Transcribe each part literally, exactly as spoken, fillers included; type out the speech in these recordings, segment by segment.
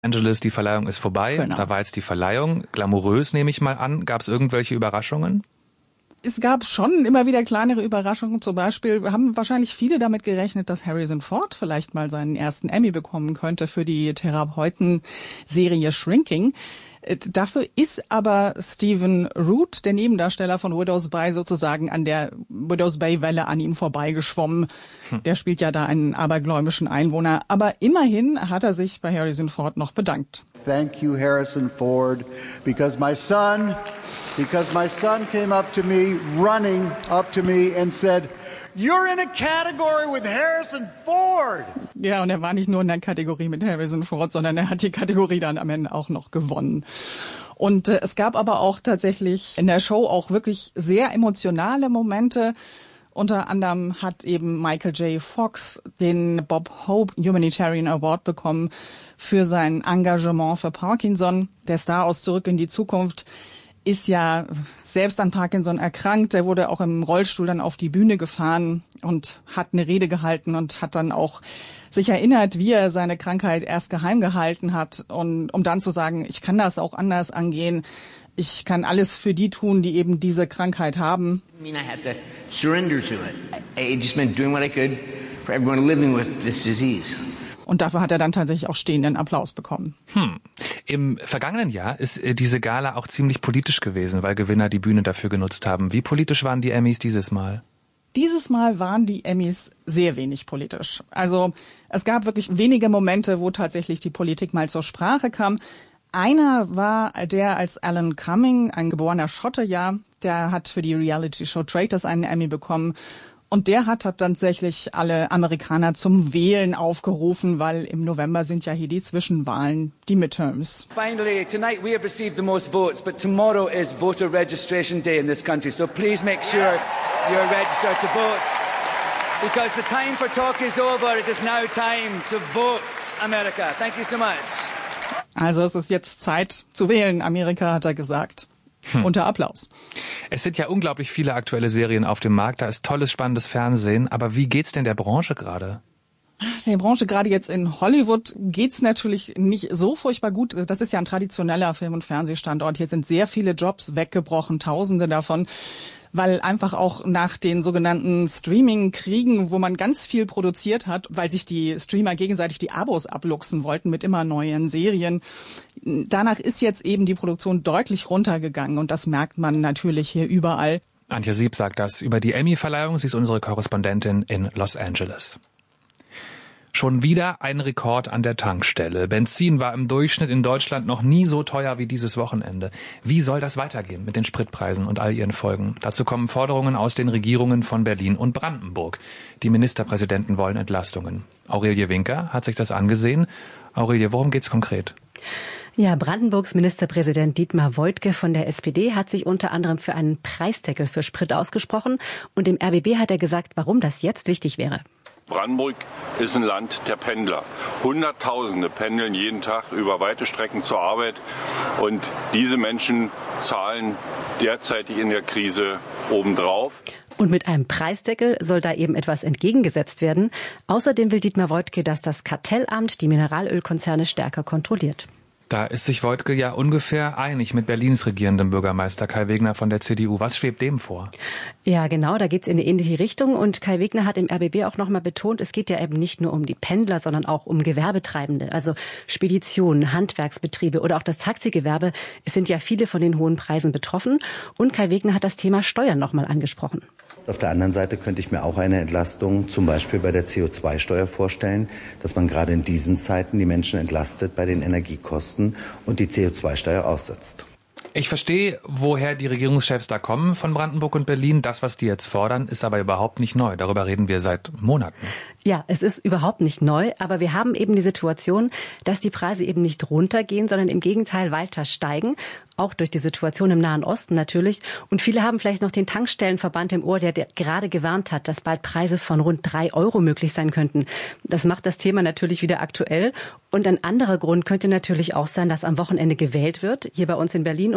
Angeles, die Verleihung ist vorbei. Genau. Da war jetzt die Verleihung. Glamourös, nehme ich mal an. Gab es irgendwelche Überraschungen? Es gab schon immer wieder kleinere Überraschungen. Zum Beispiel haben wahrscheinlich viele damit gerechnet, dass Harrison Ford vielleicht mal seinen ersten Emmy bekommen könnte für die Therapeuten-Serie Shrinking. Dafür ist aber Stephen Root, der Nebendarsteller von Widow's Bay, sozusagen an der Widow's Bay-Welle an ihm vorbeigeschwommen. Hm. Der spielt ja da einen abergläubischen Einwohner. Aber immerhin hat er sich bei Harrison Ford noch bedankt. Thank you, Harrison Ford, because my son, because my son came up to me, running up to me and said, "You're in a category with Harrison Ford." Ja, und er war nicht nur in der Kategorie mit Harrison Ford, sondern er hat die Kategorie dann am Ende auch noch gewonnen. Und äh, es gab aber auch tatsächlich in der Show auch wirklich sehr emotionale Momente. Unter anderem hat eben Michael J. Fox den Bob Hope Humanitarian Award bekommen für sein Engagement für Parkinson. Der Star aus Zurück in die Zukunft ist ja selbst an Parkinson erkrankt. Er wurde auch im Rollstuhl dann auf die Bühne gefahren und hat eine Rede gehalten und hat dann auch sich erinnert, wie er seine Krankheit erst geheim gehalten hat, und um dann zu sagen, ich kann das auch anders angehen. Ich kann alles für die tun, die eben diese Krankheit haben. I mean, I had to surrender to it. I just meant doing what I could for everyone living with this disease. Und dafür hat er dann tatsächlich auch stehenden Applaus bekommen. Hm. Im vergangenen Jahr ist diese Gala auch ziemlich politisch gewesen, weil Gewinner die Bühne dafür genutzt haben. Wie politisch waren die Emmys dieses Mal? Dieses Mal waren die Emmys sehr wenig politisch. Also es gab wirklich wenige Momente, wo tatsächlich die Politik mal zur Sprache kam. Einer war der, als Alan Cumming, ein geborener Schotte, ja, der hat für die Reality-Show Traitors einen Emmy bekommen. Und der hat, hat tatsächlich alle Amerikaner zum Wählen aufgerufen, weil im November sind ja hier die Zwischenwahlen, die Midterms. Finally, tonight we have received the most votes, but tomorrow is voter registration day in this country. So please make sure you're registered to vote. Because the time for talk is over. It is now time to vote, America. Thank you so much. Also es ist jetzt Zeit zu wählen, Amerika, hat er gesagt. Hm. Unter Applaus. Es sind ja unglaublich viele aktuelle Serien auf dem Markt. Da ist tolles, spannendes Fernsehen. Aber wie geht's denn der Branche gerade? Der Branche gerade jetzt in Hollywood geht's natürlich nicht so furchtbar gut. Das ist ja ein traditioneller Film- und Fernsehstandort. Hier sind sehr viele Jobs weggebrochen, Tausende davon, weil einfach auch nach den sogenannten Streaming-Kriegen, wo man ganz viel produziert hat, weil sich die Streamer gegenseitig die Abos abluchsen wollten mit immer neuen Serien. Danach ist jetzt eben die Produktion deutlich runtergegangen, und das merkt man natürlich hier überall. Antje Sieb sagt das über die Emmy-Verleihung. Sie ist unsere Korrespondentin in Los Angeles. Schon wieder ein Rekord an der Tankstelle. Benzin war im Durchschnitt in Deutschland noch nie so teuer wie dieses Wochenende. Wie soll das weitergehen mit den Spritpreisen und all ihren Folgen? Dazu kommen Forderungen aus den Regierungen von Berlin und Brandenburg. Die Ministerpräsidenten wollen Entlastungen. Aurelie Winker hat sich das angesehen. Aurelie, worum geht's konkret? Ja, Brandenburgs Ministerpräsident Dietmar Woidke von der S P D hat sich unter anderem für einen Preisdeckel für Sprit ausgesprochen. Und im R B B hat er gesagt, warum das jetzt wichtig wäre. Brandenburg ist ein Land der Pendler. Hunderttausende pendeln jeden Tag über weite Strecken zur Arbeit. Und diese Menschen zahlen derzeitig in der Krise obendrauf. Und mit einem Preisdeckel soll da eben etwas entgegengesetzt werden. Außerdem will Dietmar Woidke, dass das Kartellamt die Mineralölkonzerne stärker kontrolliert. Da ist sich Woidke ja ungefähr einig mit Berlins regierendem Bürgermeister Kai Wegner von der C D U. Was schwebt dem vor? Ja, genau, da geht's in eine ähnliche Richtung. Und Kai Wegner hat im R B B auch nochmal betont, es geht ja eben nicht nur um die Pendler, sondern auch um Gewerbetreibende. Also Speditionen, Handwerksbetriebe oder auch das Taxigewerbe. Es sind ja viele von den hohen Preisen betroffen. Und Kai Wegner hat das Thema Steuern nochmal angesprochen. Auf der anderen Seite könnte ich mir auch eine Entlastung zum Beispiel bei der C O zwei Steuer vorstellen, dass man gerade in diesen Zeiten die Menschen entlastet bei den Energiekosten und die C O zwei Steuer aussetzt. Ich verstehe, woher die Regierungschefs da kommen von Brandenburg und Berlin. Das, was die jetzt fordern, ist aber überhaupt nicht neu. Darüber reden wir seit Monaten. Ja, es ist überhaupt nicht neu, aber wir haben eben die Situation, dass die Preise eben nicht runtergehen, sondern im Gegenteil weiter steigen. Auch durch die Situation im Nahen Osten natürlich. Und viele haben vielleicht noch den Tankstellenverband im Ohr, der, der gerade gewarnt hat, dass bald Preise von rund drei Euro möglich sein könnten. Das macht das Thema natürlich wieder aktuell. Und ein anderer Grund könnte natürlich auch sein, dass am Wochenende gewählt wird, hier bei uns in Berlin. Und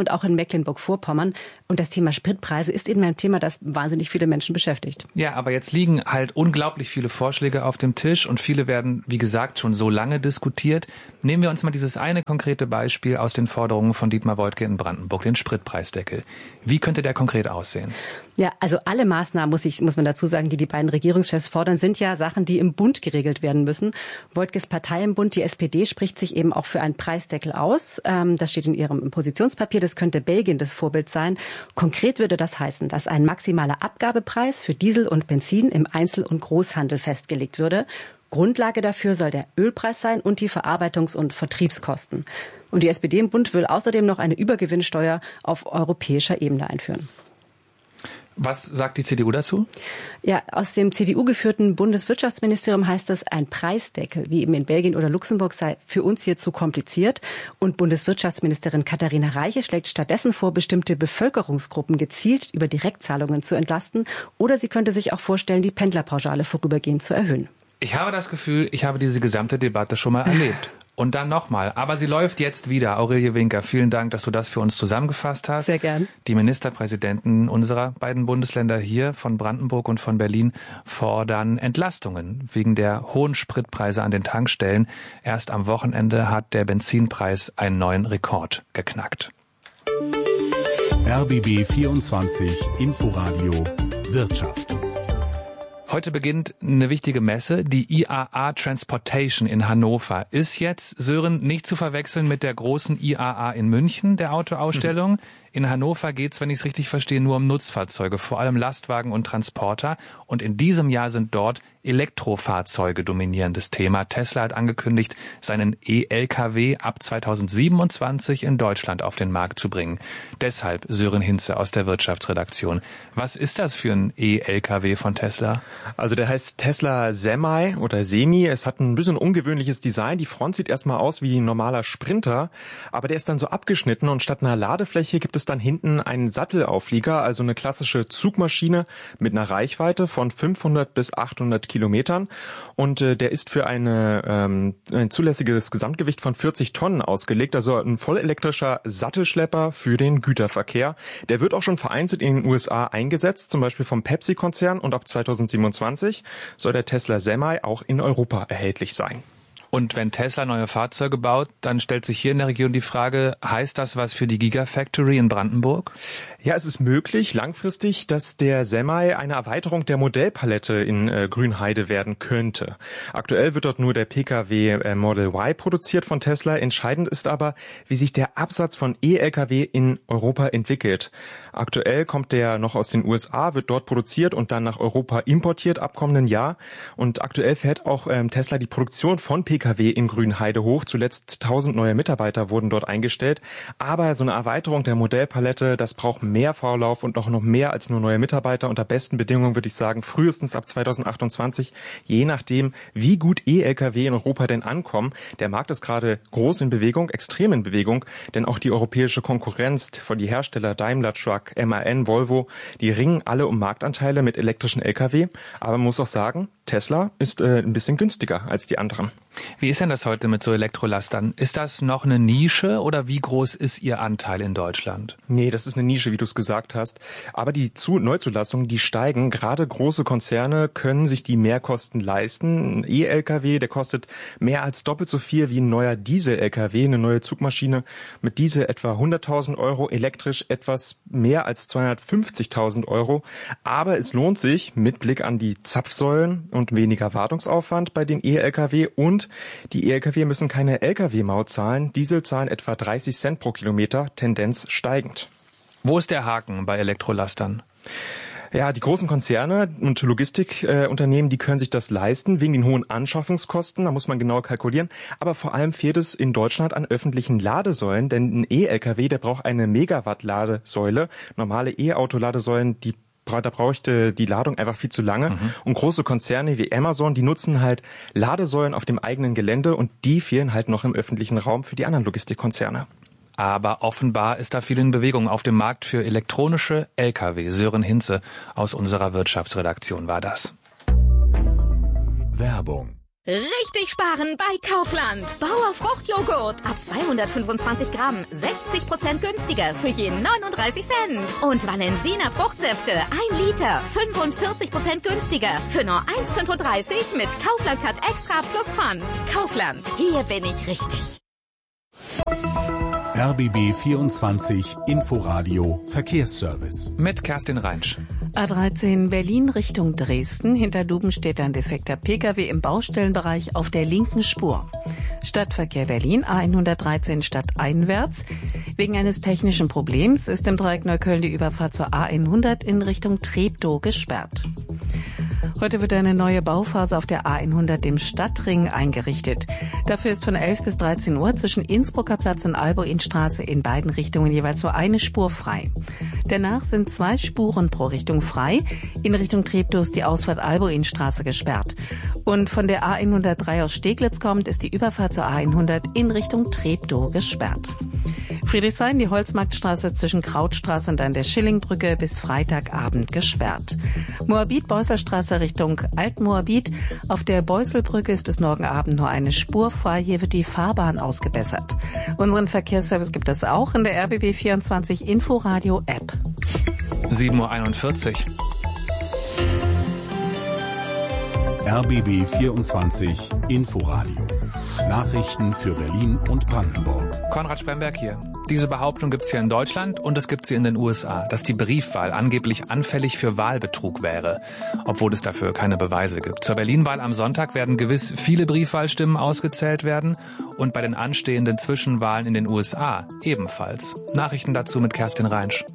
und auch in Mecklenburg-Vorpommern. Und das Thema Spritpreise ist eben ein Thema, das wahnsinnig viele Menschen beschäftigt. Ja, aber jetzt liegen halt unglaublich viele Vorschläge auf dem Tisch und viele werden, wie gesagt, schon so lange diskutiert. Nehmen wir uns mal dieses eine konkrete Beispiel aus den Forderungen von Dietmar Woidke in Brandenburg, den Spritpreisdeckel. Wie könnte der konkret aussehen? Ja, also alle Maßnahmen, muss ich, muss man dazu sagen, die die beiden Regierungschefs fordern, sind ja Sachen, die im Bund geregelt werden müssen. Woidkes Partei im Bund, die S P D, spricht sich eben auch für einen Preisdeckel aus. Das steht in ihrem Positionspapier. Das könnte Belgien das Vorbild sein. Konkret würde das heißen, dass ein maximaler Abgabepreis für Diesel und Benzin im Einzel- und Großhandel festgelegt würde. Grundlage dafür soll der Ölpreis sein und die Verarbeitungs- und Vertriebskosten. Und die S P D im Bund will außerdem noch eine Übergewinnsteuer auf europäischer Ebene einführen. Was sagt die C D U dazu? Ja, aus dem C D U-geführten Bundeswirtschaftsministerium heißt es, ein Preisdeckel, wie eben in Belgien oder Luxemburg, sei für uns hier zu kompliziert. Und Bundeswirtschaftsministerin Katharina Reiche schlägt stattdessen vor, bestimmte Bevölkerungsgruppen gezielt über Direktzahlungen zu entlasten. Oder sie könnte sich auch vorstellen, die Pendlerpauschale vorübergehend zu erhöhen. Ich habe das Gefühl, ich habe diese gesamte Debatte schon mal erlebt. Und dann nochmal. Aber sie läuft jetzt wieder. Aurelie Winker, vielen Dank, dass du das für uns zusammengefasst hast. Sehr gern. Die Ministerpräsidenten unserer beiden Bundesländer hier von Brandenburg und von Berlin fordern Entlastungen wegen der hohen Spritpreise an den Tankstellen. Erst am Wochenende hat der Benzinpreis einen neuen Rekord geknackt. R B B vierundzwanzig Inforadio Wirtschaft. Heute beginnt eine wichtige Messe. Die I A A Transportation in Hannover ist jetzt, Sören, nicht zu verwechseln mit der großen I A A in München, der Autoausstellung. Mhm. In Hannover geht's, wenn ich es richtig verstehe, nur um Nutzfahrzeuge, vor allem Lastwagen und Transporter. Und in diesem Jahr sind dort Elektrofahrzeuge dominierendes Thema. Tesla hat angekündigt, seinen E-L K W ab zweitausendsiebenundzwanzig in Deutschland auf den Markt zu bringen. Deshalb Sören Hinze aus der Wirtschaftsredaktion. Was ist das für ein E-L K W von Tesla? Also der heißt Tesla Semi oder Semi. Es hat ein bisschen ungewöhnliches Design. Die Front sieht erstmal aus wie ein normaler Sprinter, aber der ist dann so abgeschnitten und statt einer Ladefläche gibt es dann hinten einen Sattelauflieger, also eine klassische Zugmaschine mit einer Reichweite von fünfhundert bis achthundert Kilometern und äh, der ist für eine, ähm, ein zulässiges Gesamtgewicht von vierzig Tonnen ausgelegt, also ein vollelektrischer Sattelschlepper für den Güterverkehr. Der wird auch schon vereinzelt in den U S A eingesetzt, zum Beispiel vom Pepsi-Konzern, und ab zweitausendsiebenundzwanzig soll der Tesla Semi auch in Europa erhältlich sein. Und wenn Tesla neue Fahrzeuge baut, dann stellt sich hier in der Region die Frage, heißt das was für die Gigafactory in Brandenburg? Ja, es ist möglich, langfristig, dass der Semi eine Erweiterung der Modellpalette in äh, Grünheide werden könnte. Aktuell wird dort nur der Pkw äh, Model Y produziert von Tesla. Entscheidend ist aber, wie sich der Absatz von E-L K W in Europa entwickelt. Aktuell kommt der noch aus den U S A, wird dort produziert und dann nach Europa importiert ab kommenden Jahr. Und aktuell fährt auch ähm, Tesla die Produktion von Pkw in Grünheide hoch. Zuletzt tausend neue Mitarbeiter wurden dort eingestellt. Aber so eine Erweiterung der Modellpalette, das braucht mehr Vorlauf und noch, noch mehr als nur neue Mitarbeiter. Unter besten Bedingungen würde ich sagen, frühestens ab zweitausendachtundzwanzig, je nachdem, wie gut E-L K W in Europa denn ankommen. Der Markt ist gerade groß in Bewegung, extrem in Bewegung, denn auch die europäische Konkurrenz von die Hersteller Daimler Truck, M A N, Volvo, die ringen alle um Marktanteile mit elektrischen L K W. Aber man muss auch sagen, Tesla ist äh, ein bisschen günstiger als die anderen. Wie ist denn das heute mit so Elektrolastern? Ist das noch eine Nische oder wie groß ist Ihr Anteil in Deutschland? Nee, das ist eine Nische, wie du es gesagt hast. Aber die Zu- Neuzulassungen, die steigen. Gerade große Konzerne können sich die Mehrkosten leisten. Ein E-L K W, der kostet mehr als doppelt so viel wie ein neuer Diesel-L K W, eine neue Zugmaschine. Mit Diesel etwa hunderttausend Euro, elektrisch etwas mehr als zweihundertfünfzigtausend Euro. Aber es lohnt sich mit Blick an die Zapfsäulen und weniger Wartungsaufwand bei den E-L K W, und die E-L K W müssen keine L K W-Maut zahlen. Diesel zahlen etwa dreißig Cent pro Kilometer, Tendenz steigend. Wo ist der Haken bei Elektrolastern? Ja, die großen Konzerne und Logistikunternehmen, äh, die können sich das leisten, wegen den hohen Anschaffungskosten, da muss man genau kalkulieren. Aber vor allem fehlt es in Deutschland an öffentlichen Ladesäulen, denn ein E-L K W, der braucht eine Megawatt-Ladesäule. Normale E-Auto-Ladesäulen, die da bräuchte die Ladung einfach viel zu lange. Mhm. Und große Konzerne wie Amazon, die nutzen halt Ladesäulen auf dem eigenen Gelände, und die fehlen halt noch im öffentlichen Raum für die anderen Logistikkonzerne. Aber offenbar ist da viel in Bewegung auf dem Markt für elektronische L K W. Sören Hinze aus unserer Wirtschaftsredaktion war das. Werbung Richtig sparen bei Kaufland. Bauer Fruchtjoghurt ab zweihundertfünfundzwanzig Gramm, sechzig Prozent günstiger für je neununddreißig Cent. Und Valensina Fruchtsäfte, ein Liter, fünfundvierzig Prozent günstiger für nur eins Komma fünfunddreißig mit Kaufland Cut Extra plus Pfand. Kaufland, hier bin ich richtig. R B B vierundzwanzig Inforadio Verkehrsservice. Mit Kerstin Reinsch. A dreizehn Berlin Richtung Dresden. Hinter Duben steht ein defekter Pkw im Baustellenbereich auf der linken Spur. Stadtverkehr Berlin, A hundertdreizehn stadteinwärts. Wegen eines technischen Problems ist im Dreieck Neukölln die Überfahrt zur A hundert in Richtung Treptow gesperrt. Heute wird eine neue Bauphase auf der A hundert, dem Stadtring, eingerichtet. Dafür ist von elf bis dreizehn Uhr zwischen Innsbrucker Platz und Albuinstraße in beiden Richtungen jeweils nur eine Spur frei. Danach sind zwei Spuren pro Richtung frei. In Richtung Treptow ist die Ausfahrt Albuinstraße gesperrt. Und von der A hundertdrei aus Steglitz kommt, ist die Überfahrt zur A hundert in Richtung Treptow gesperrt. Friedrichshain, die Holzmarktstraße zwischen Krautstraße und an der Schillingbrücke bis Freitagabend gesperrt. Moabit-Beusselstraße Richtung Altmoabit. Auf der Beusselbrücke ist bis morgen Abend nur eine Spur frei. Hier wird die Fahrbahn ausgebessert. Unseren Verkehrsservice gibt es auch in der R B B vierundzwanzig Inforadio App. sieben Uhr einundvierzig. R B B vierundzwanzig Inforadio. Nachrichten für Berlin und Brandenburg. Konrad Spremberg hier. Diese Behauptung gibt's hier in Deutschland und es gibt sie in den U S A, dass die Briefwahl angeblich anfällig für Wahlbetrug wäre, obwohl es dafür keine Beweise gibt. Zur Berlin-Wahl am Sonntag werden gewiss viele Briefwahlstimmen ausgezählt werden und bei den anstehenden Zwischenwahlen in den U S A ebenfalls. Nachrichten dazu mit Kerstin Reinsch.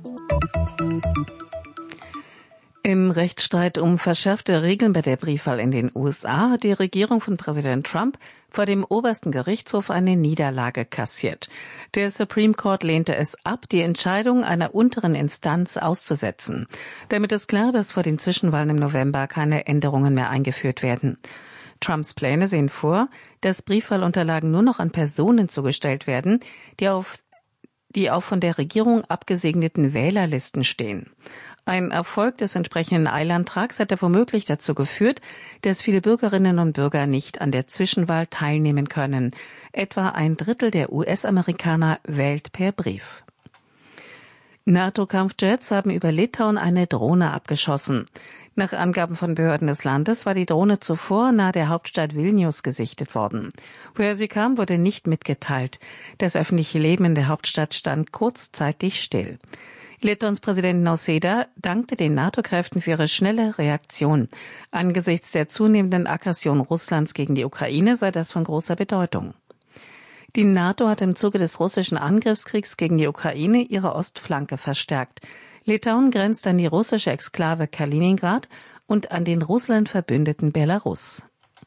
Im Rechtsstreit um verschärfte Regeln bei der Briefwahl in den U S A hat die Regierung von Präsident Trump vor dem obersten Gerichtshof eine Niederlage kassiert. Der Supreme Court lehnte es ab, die Entscheidung einer unteren Instanz auszusetzen. Damit ist klar, dass vor den Zwischenwahlen im November keine Änderungen mehr eingeführt werden. Trumps Pläne sehen vor, dass Briefwahlunterlagen nur noch an Personen zugestellt werden, die auf, die auf von der Regierung abgesegneten Wählerlisten stehen. Ein Erfolg des entsprechenden Eilantrags hätte womöglich dazu geführt, dass viele Bürgerinnen und Bürger nicht an der Zwischenwahl teilnehmen können. Etwa ein Drittel der U S-Amerikaner wählt per Brief. NATO-Kampfjets haben über Litauen eine Drohne abgeschossen. Nach Angaben von Behörden des Landes war die Drohne zuvor nahe der Hauptstadt Vilnius gesichtet worden. Woher sie kam, wurde nicht mitgeteilt. Das öffentliche Leben in der Hauptstadt stand kurzzeitig still. Litauens Präsident Nausėda dankte den NATO-Kräften für ihre schnelle Reaktion. Angesichts der zunehmenden Aggression Russlands gegen die Ukraine sei das von großer Bedeutung. Die NATO hat im Zuge des russischen Angriffskriegs gegen die Ukraine ihre Ostflanke verstärkt. Litauen grenzt an die russische Exklave Kaliningrad und an den Russland verbündeten Belarus.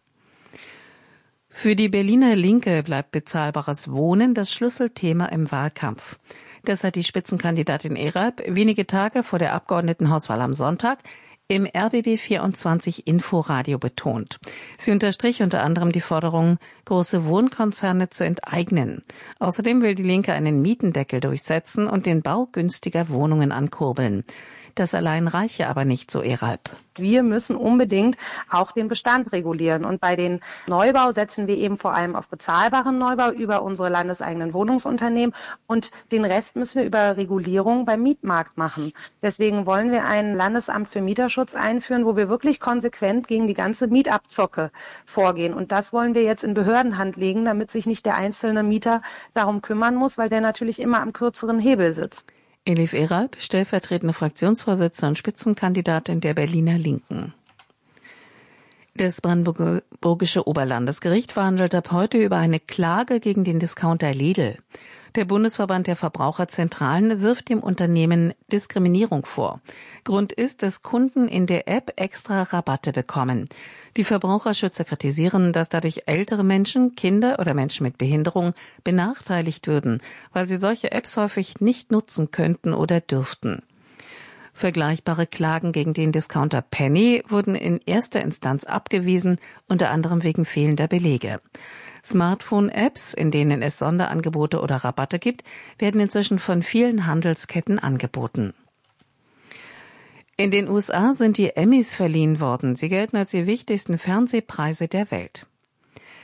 Für die Berliner Linke bleibt bezahlbares Wohnen das Schlüsselthema im Wahlkampf. Das hat die Spitzenkandidatin Eralp wenige Tage vor der Abgeordnetenhauswahl am Sonntag im R B B vierundzwanzig Inforadio betont. Sie unterstrich unter anderem die Forderung, große Wohnkonzerne zu enteignen. Außerdem will die Linke einen Mietendeckel durchsetzen und den Bau günstiger Wohnungen ankurbeln. Das allein reiche aber nicht, so Eralp. Wir müssen unbedingt auch den Bestand regulieren. Und bei den Neubau setzen wir eben vor allem auf bezahlbaren Neubau über unsere landeseigenen Wohnungsunternehmen. Und den Rest müssen wir über Regulierung beim Mietmarkt machen. Deswegen wollen wir ein Landesamt für Mieterschutz einführen, wo wir wirklich konsequent gegen die ganze Mietabzocke vorgehen. Und das wollen wir jetzt in Behördenhand legen, damit sich nicht der einzelne Mieter darum kümmern muss, weil der natürlich immer am kürzeren Hebel sitzt. Elif Eralp, stellvertretende Fraktionsvorsitzende und Spitzenkandidatin der Berliner Linken. Das Brandenburgische Oberlandesgericht verhandelt ab heute über eine Klage gegen den Discounter Lidl. Der Bundesverband der Verbraucherzentralen wirft dem Unternehmen Diskriminierung vor. Grund ist, dass Kunden in der App extra Rabatte bekommen. Die Verbraucherschützer kritisieren, dass dadurch ältere Menschen, Kinder oder Menschen mit Behinderung benachteiligt würden, weil sie solche Apps häufig nicht nutzen könnten oder dürften. Vergleichbare Klagen gegen den Discounter Penny wurden in erster Instanz abgewiesen, unter anderem wegen fehlender Belege. Smartphone-Apps, in denen es Sonderangebote oder Rabatte gibt, werden inzwischen von vielen Handelsketten angeboten. In den U S A sind die Emmys verliehen worden. Sie gelten als die wichtigsten Fernsehpreise der Welt.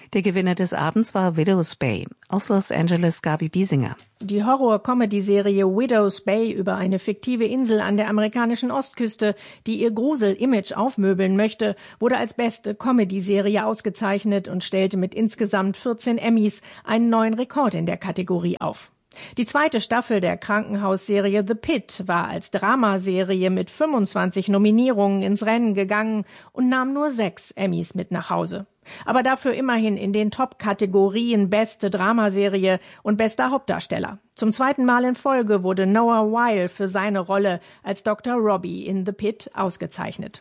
Der Gewinner des Abends war Widow's Bay. Aus Los Angeles Gabi Biesinger. Die Horror-Comedy-Serie Widow's Bay über eine fiktive Insel an der amerikanischen Ostküste, die ihr Grusel-Image aufmöbeln möchte, wurde als beste Comedy-Serie ausgezeichnet und stellte mit insgesamt vierzehn Emmys einen neuen Rekord in der Kategorie auf. Die zweite Staffel der Krankenhausserie The Pit war als Dramaserie mit fünfundzwanzig Nominierungen ins Rennen gegangen und nahm nur sechs Emmys mit nach Hause. Aber dafür immerhin in den Top-Kategorien Beste Dramaserie und Bester Hauptdarsteller. Zum zweiten Mal in Folge wurde Noah Wyle für seine Rolle als Doktor Robbie in The Pit ausgezeichnet.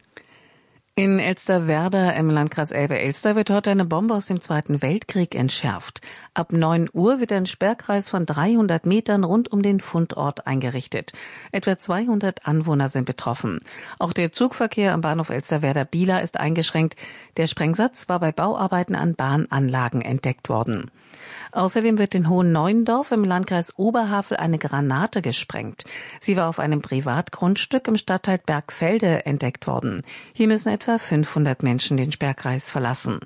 In Elsterwerda im Landkreis Elbe-Elster wird heute eine Bombe aus dem Zweiten Weltkrieg entschärft. Ab neun Uhr wird ein Sperrkreis von dreihundert Metern rund um den Fundort eingerichtet. Etwa zweihundert Anwohner sind betroffen. Auch der Zugverkehr am Bahnhof Elsterwerda-Bieler ist eingeschränkt. Der Sprengsatz war bei Bauarbeiten an Bahnanlagen entdeckt worden. Außerdem wird in Hohen-Neuendorf im Landkreis Oberhavel eine Granate gesprengt. Sie war auf einem Privatgrundstück im Stadtteil Bergfelde entdeckt worden. Hier müssen etwa fünfhundert Menschen den Sperrkreis verlassen.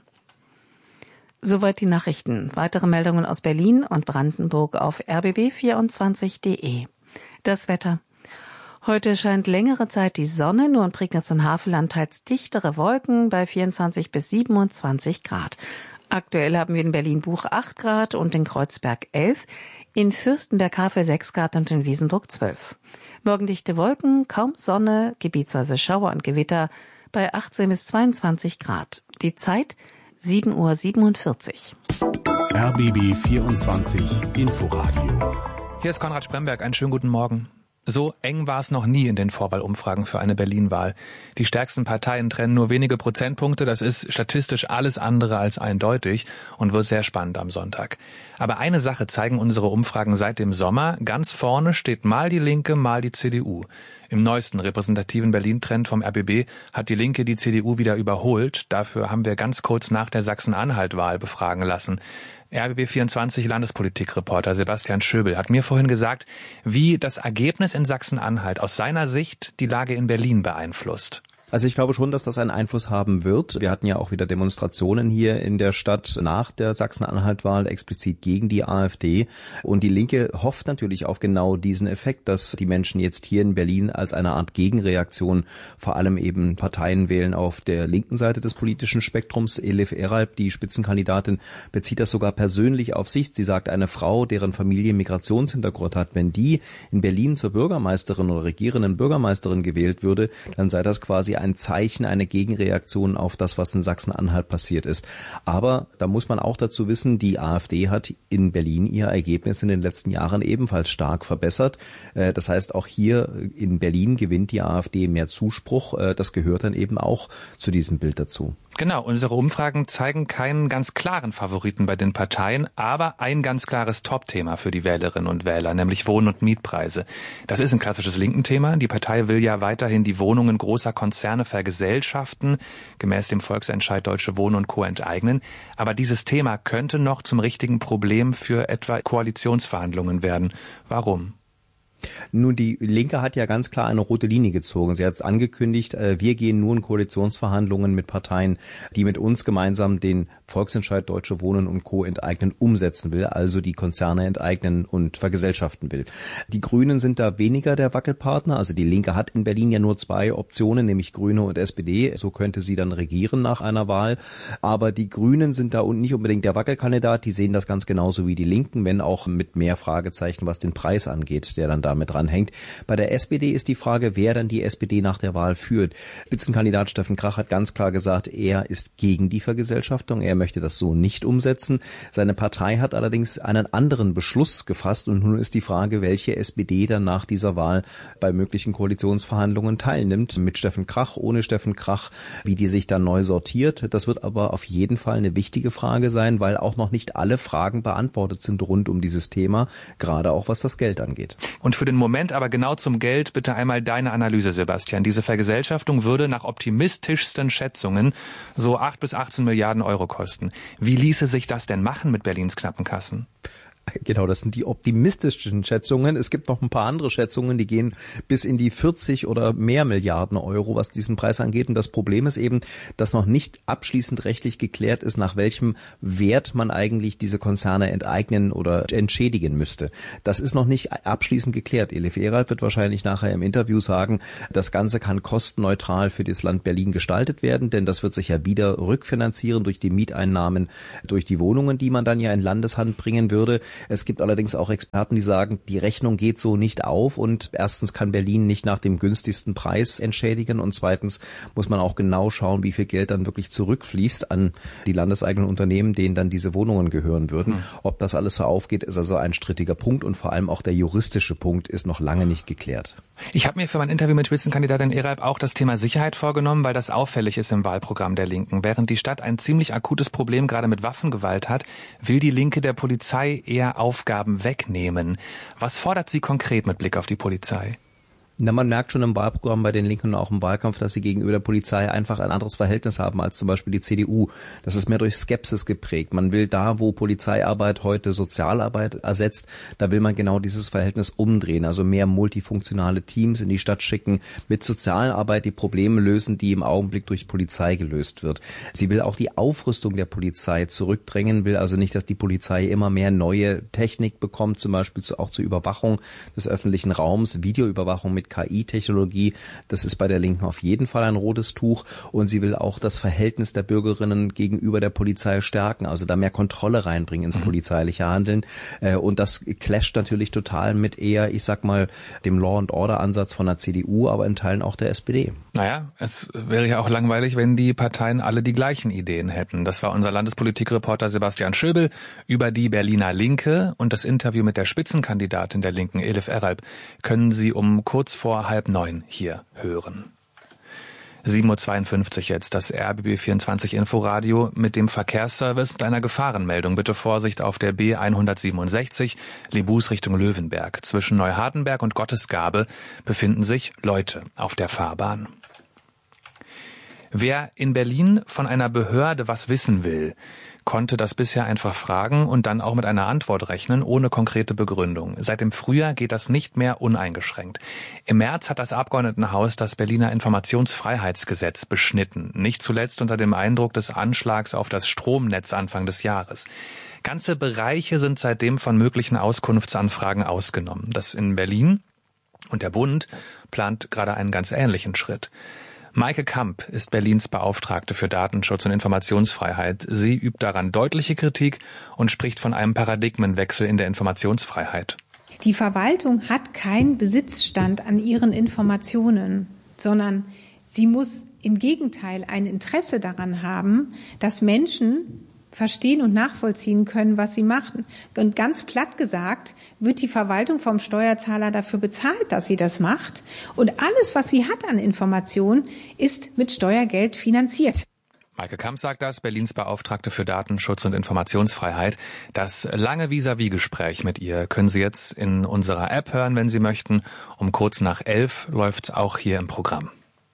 Soweit die Nachrichten. Weitere Meldungen aus Berlin und Brandenburg auf r b b vierundzwanzig punkt d e. Das Wetter. Heute scheint längere Zeit die Sonne, nur in Prignitz und Havelland teils dichtere Wolken bei vierundzwanzig bis siebenundzwanzig Grad. Aktuell haben wir in Berlin-Buch acht Grad und in Kreuzberg elf, in Fürstenberg-Havel sechs Grad und in Wiesenburg zwölf. Morgendichte Wolken, kaum Sonne, gebietsweise Schauer und Gewitter bei achtzehn bis zweiundzwanzig Grad. Die Zeit sieben Uhr siebenundvierzig. R B B vierundzwanzig Inforadio. Hier ist Konrad Spremberg, einen schönen guten Morgen. So eng war es noch nie in den Vorwahlumfragen für eine Berlin-Wahl. Die stärksten Parteien trennen nur wenige Prozentpunkte, das ist statistisch alles andere als eindeutig und wird sehr spannend am Sonntag. Aber eine Sache zeigen unsere Umfragen seit dem Sommer. Ganz vorne steht mal die Linke, mal die C D U. Im neuesten repräsentativen Berlin-Trend vom R B B hat die Linke die C D U wieder überholt. Dafür haben wir ganz kurz nach der Sachsen-Anhalt-Wahl befragen lassen. R B B vierundzwanzig Landespolitikreporter Sebastian Schöbel hat mir vorhin gesagt, wie das Ergebnis in Sachsen-Anhalt aus seiner Sicht die Lage in Berlin beeinflusst. Also ich glaube schon, dass das einen Einfluss haben wird. Wir hatten ja auch wieder Demonstrationen hier in der Stadt nach der Sachsen-Anhalt-Wahl explizit gegen die AfD. Und die Linke hofft natürlich auf genau diesen Effekt, dass die Menschen jetzt hier in Berlin als eine Art Gegenreaktion vor allem eben Parteien wählen auf der linken Seite des politischen Spektrums. Elif Eralp, die Spitzenkandidatin, bezieht das sogar persönlich auf sich. Sie sagt, eine Frau, deren Familie Migrationshintergrund hat, wenn die in Berlin zur Bürgermeisterin oder regierenden Bürgermeisterin gewählt würde, dann sei das quasi ein Zeichen, eine Gegenreaktion auf das, was in Sachsen-Anhalt passiert ist. Aber da muss man auch dazu wissen, die AfD hat in Berlin ihr Ergebnis in den letzten Jahren ebenfalls stark verbessert. Das heißt, auch hier in Berlin gewinnt die AfD mehr Zuspruch. Das gehört dann eben auch zu diesem Bild dazu. Genau, unsere Umfragen zeigen keinen ganz klaren Favoriten bei den Parteien, aber ein ganz klares Top-Thema für die Wählerinnen und Wähler, nämlich Wohn- und Mietpreise. Das ist ein klassisches linken Thema. Die Partei will ja weiterhin die Wohnungen großer Konzerne vergesellschaften, gemäß dem Volksentscheid Deutsche Wohnen und Co. enteignen. Aber dieses Thema könnte noch zum richtigen Problem für etwa Koalitionsverhandlungen werden. Warum? Nun, die Linke hat ja ganz klar eine rote Linie gezogen. Sie hat es angekündigt, wir gehen nur in Koalitionsverhandlungen mit Parteien, die mit uns gemeinsam den Volksentscheid Deutsche Wohnen und Co. enteignen umsetzen will, also die Konzerne enteignen und vergesellschaften will. Die Grünen sind da weniger der Wackelpartner. Also die Linke hat in Berlin ja nur zwei Optionen, nämlich Grüne und S P D. So könnte sie dann regieren nach einer Wahl. Aber die Grünen sind da nicht unbedingt der Wackelkandidat. Die sehen das ganz genauso wie die Linken, wenn auch mit mehr Fragezeichen, was den Preis angeht, der dann da mit dranhängt. Bei der S P D ist die Frage, wer dann die S P D nach der Wahl führt. Spitzenkandidat Steffen Krach hat ganz klar gesagt, er ist gegen die Vergesellschaftung. Er möchte das so nicht umsetzen. Seine Partei hat allerdings einen anderen Beschluss gefasst und nun ist die Frage, welche S P D dann nach dieser Wahl bei möglichen Koalitionsverhandlungen teilnimmt. Mit Steffen Krach, ohne Steffen Krach, wie die sich dann neu sortiert. Das wird aber auf jeden Fall eine wichtige Frage sein, weil auch noch nicht alle Fragen beantwortet sind rund um dieses Thema, gerade auch was das Geld angeht. Und für den Moment aber genau zum Geld bitte einmal deine Analyse, Sebastian. Diese Vergesellschaftung würde nach optimistischsten Schätzungen so acht bis achtzehn Milliarden Euro kosten. Wie ließe sich das denn machen mit Berlins knappen Kassen? Genau, das sind die optimistischen Schätzungen. Es gibt noch ein paar andere Schätzungen, die gehen bis in die vierzig oder mehr Milliarden Euro, was diesen Preis angeht. Und das Problem ist eben, dass noch nicht abschließend rechtlich geklärt ist, nach welchem Wert man eigentlich diese Konzerne enteignen oder entschädigen müsste. Das ist noch nicht abschließend geklärt. Elif Eralp wird wahrscheinlich nachher im Interview sagen, das Ganze kann kostenneutral für das Land Berlin gestaltet werden, denn das wird sich ja wieder rückfinanzieren durch die Mieteinnahmen, durch die Wohnungen, die man dann ja in Landeshand bringen würde. Es gibt allerdings auch Experten, die sagen, die Rechnung geht so nicht auf und erstens kann Berlin nicht nach dem günstigsten Preis entschädigen und zweitens muss man auch genau schauen, wie viel Geld dann wirklich zurückfließt an die landeseigenen Unternehmen, denen dann diese Wohnungen gehören würden. Hm. Ob das alles so aufgeht, ist also ein strittiger Punkt und vor allem auch der juristische Punkt ist noch lange nicht geklärt. Ich habe mir für mein Interview mit Spitzenkandidatin Eralp auch das Thema Sicherheit vorgenommen, weil das auffällig ist im Wahlprogramm der Linken. Während die Stadt ein ziemlich akutes Problem gerade mit Waffengewalt hat, will die Linke der Polizei eher Aufgaben wegnehmen. Was fordert sie konkret mit Blick auf die Polizei? Na, man merkt schon im Wahlprogramm bei den Linken und auch im Wahlkampf, dass sie gegenüber der Polizei einfach ein anderes Verhältnis haben als zum Beispiel die C D U. Das ist mehr durch Skepsis geprägt. Man will da, wo Polizeiarbeit heute Sozialarbeit ersetzt, da will man genau dieses Verhältnis umdrehen. Also mehr multifunktionale Teams in die Stadt schicken, mit Sozialarbeit die Probleme lösen, die im Augenblick durch Polizei gelöst wird. Sie will auch die Aufrüstung der Polizei zurückdrängen, will also nicht, dass die Polizei immer mehr neue Technik bekommt, zum Beispiel auch zur Überwachung des öffentlichen Raums, Videoüberwachung mit K I-Technologie, das ist bei der Linken auf jeden Fall ein rotes Tuch und sie will auch das Verhältnis der Bürgerinnen gegenüber der Polizei stärken, also da mehr Kontrolle reinbringen ins mhm. polizeiliche Handeln und das clasht natürlich total mit eher, ich sag mal, dem Law-and-Order-Ansatz von der C D U, aber in Teilen auch der S P D. Naja, es wäre ja auch langweilig, wenn die Parteien alle die gleichen Ideen hätten. Das war unser Landespolitikreporter Sebastian Schöbel über die Berliner Linke und das Interview mit der Spitzenkandidatin der Linken, Elif Eralp, können Sie um kurz vor halb neun hier hören. sieben Uhr zweiundfünfzig jetzt, das R B B vierundzwanzig Inforadio mit dem Verkehrsservice und einer Gefahrenmeldung. Bitte Vorsicht auf der B hundertsiebenundsechzig, Lebus Richtung Löwenberg. Zwischen Neuhardenberg und Gottesgabe befinden sich Leute auf der Fahrbahn. Wer in Berlin von einer Behörde was wissen will, konnte das bisher einfach fragen und dann auch mit einer Antwort rechnen, ohne konkrete Begründung. Seit dem Frühjahr geht das nicht mehr uneingeschränkt. Im März hat das Abgeordnetenhaus das Berliner Informationsfreiheitsgesetz beschnitten, nicht zuletzt unter dem Eindruck des Anschlags auf das Stromnetz Anfang des Jahres. Ganze Bereiche sind seitdem von möglichen Auskunftsanfragen ausgenommen. Das in Berlin und der Bund plant gerade einen ganz ähnlichen Schritt. Maike Kamp ist Berlins Beauftragte für Datenschutz und Informationsfreiheit. Sie übt daran deutliche Kritik und spricht von einem Paradigmenwechsel in der Informationsfreiheit. Die Verwaltung hat keinen Besitzstand an ihren Informationen, sondern sie muss im Gegenteil ein Interesse daran haben, dass Menschen verstehen und nachvollziehen können, was sie machen. Und ganz platt gesagt, wird die Verwaltung vom Steuerzahler dafür bezahlt, dass sie das macht. Und alles, was sie hat an Informationen, ist mit Steuergeld finanziert. Maike Kamp sagt das, Berlins Beauftragte für Datenschutz und Informationsfreiheit. Das lange Vis-à-vis-Gespräch mit ihr können Sie jetzt in unserer App hören, wenn Sie möchten. Um kurz nach elf läuft's auch hier im Programm.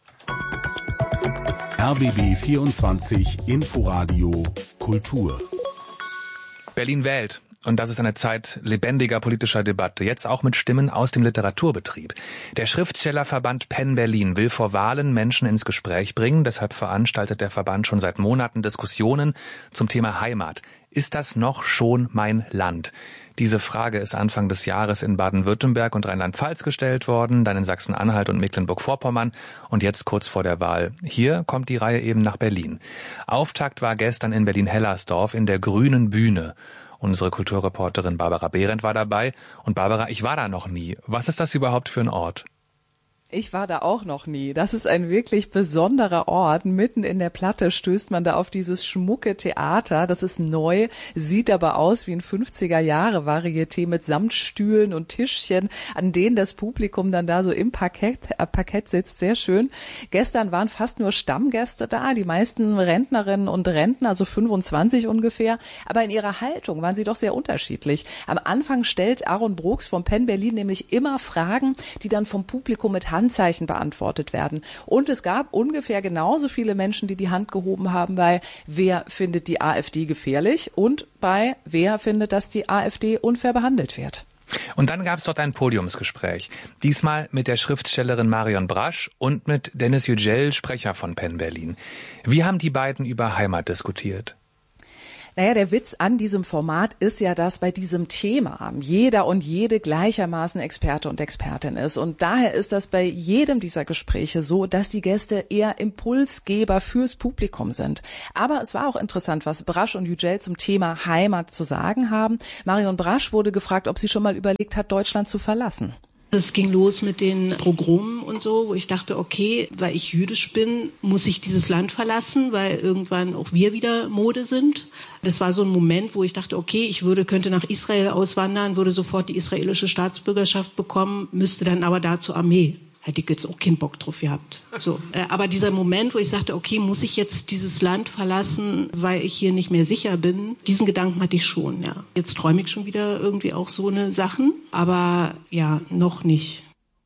R B B vierundzwanzig Inforadio Kultur. Berlin wählt. Und das ist eine Zeit lebendiger politischer Debatte, jetzt auch mit Stimmen aus dem Literaturbetrieb. Der Schriftstellerverband Penn Berlin will vor Wahlen Menschen ins Gespräch bringen. Deshalb veranstaltet der Verband schon seit Monaten Diskussionen zum Thema Heimat. Ist das noch schon mein Land? Diese Frage ist Anfang des Jahres in Baden-Württemberg und Rheinland-Pfalz gestellt worden, dann in Sachsen-Anhalt und Mecklenburg-Vorpommern und jetzt kurz vor der Wahl. Hier kommt die Reihe eben nach Berlin. Auftakt war gestern in Berlin-Hellersdorf in der Grünen Bühne. Unsere Kulturreporterin Barbara Behrendt war dabei. Und Barbara, ich war da noch nie. Was ist das überhaupt für ein Ort? Ich war da auch noch nie. Das ist ein wirklich besonderer Ort. Mitten in der Platte stößt man da auf dieses schmucke Theater. Das ist neu, sieht aber aus wie ein fünfziger-Jahre-Varieté mit Samtstühlen und Tischchen, an denen das Publikum dann da so im Parkett, äh, Parkett sitzt. Sehr schön. Gestern waren fast nur Stammgäste da, die meisten Rentnerinnen und Rentner, also fünfundzwanzig ungefähr. Aber in ihrer Haltung waren sie doch sehr unterschiedlich. Am Anfang stellt Aaron Brooks vom Penn Berlin nämlich immer Fragen, die dann vom Publikum mit Handzeichen beantwortet werden. Und es gab ungefähr genauso viele Menschen, die die Hand gehoben haben bei wer findet die AfD gefährlich und bei wer findet, dass die AfD unfair behandelt wird. Und dann gab es dort ein Podiumsgespräch. Diesmal mit der Schriftstellerin Marion Brasch und mit Dennis Yücel, Sprecher von Penn Berlin. Wie haben die beiden über Heimat diskutiert? Naja, der Witz an diesem Format ist ja, dass bei diesem Thema jeder und jede gleichermaßen Experte und Expertin ist. Und daher ist das bei jedem dieser Gespräche so, dass die Gäste eher Impulsgeber fürs Publikum sind. Aber es war auch interessant, was Brasch und Yücel zum Thema Heimat zu sagen haben. Marion Brasch wurde gefragt, ob sie schon mal überlegt hat, Deutschland zu verlassen. Es ging los mit den Pogromen und so, wo ich dachte, okay, weil ich jüdisch bin, muss ich dieses Land verlassen, weil irgendwann auch wir wieder Mode sind. Das war so ein Moment, wo ich dachte, okay, ich würde, könnte nach Israel auswandern, würde sofort die israelische Staatsbürgerschaft bekommen, müsste dann aber da zur Armee. Hätte ich jetzt auch keinen Bock drauf gehabt. So. Aber dieser Moment, wo ich sagte, okay, muss ich jetzt dieses Land verlassen, weil ich hier nicht mehr sicher bin, diesen Gedanken hatte ich schon, ja. Jetzt träume ich schon wieder irgendwie auch so eine Sachen, aber ja, noch nicht.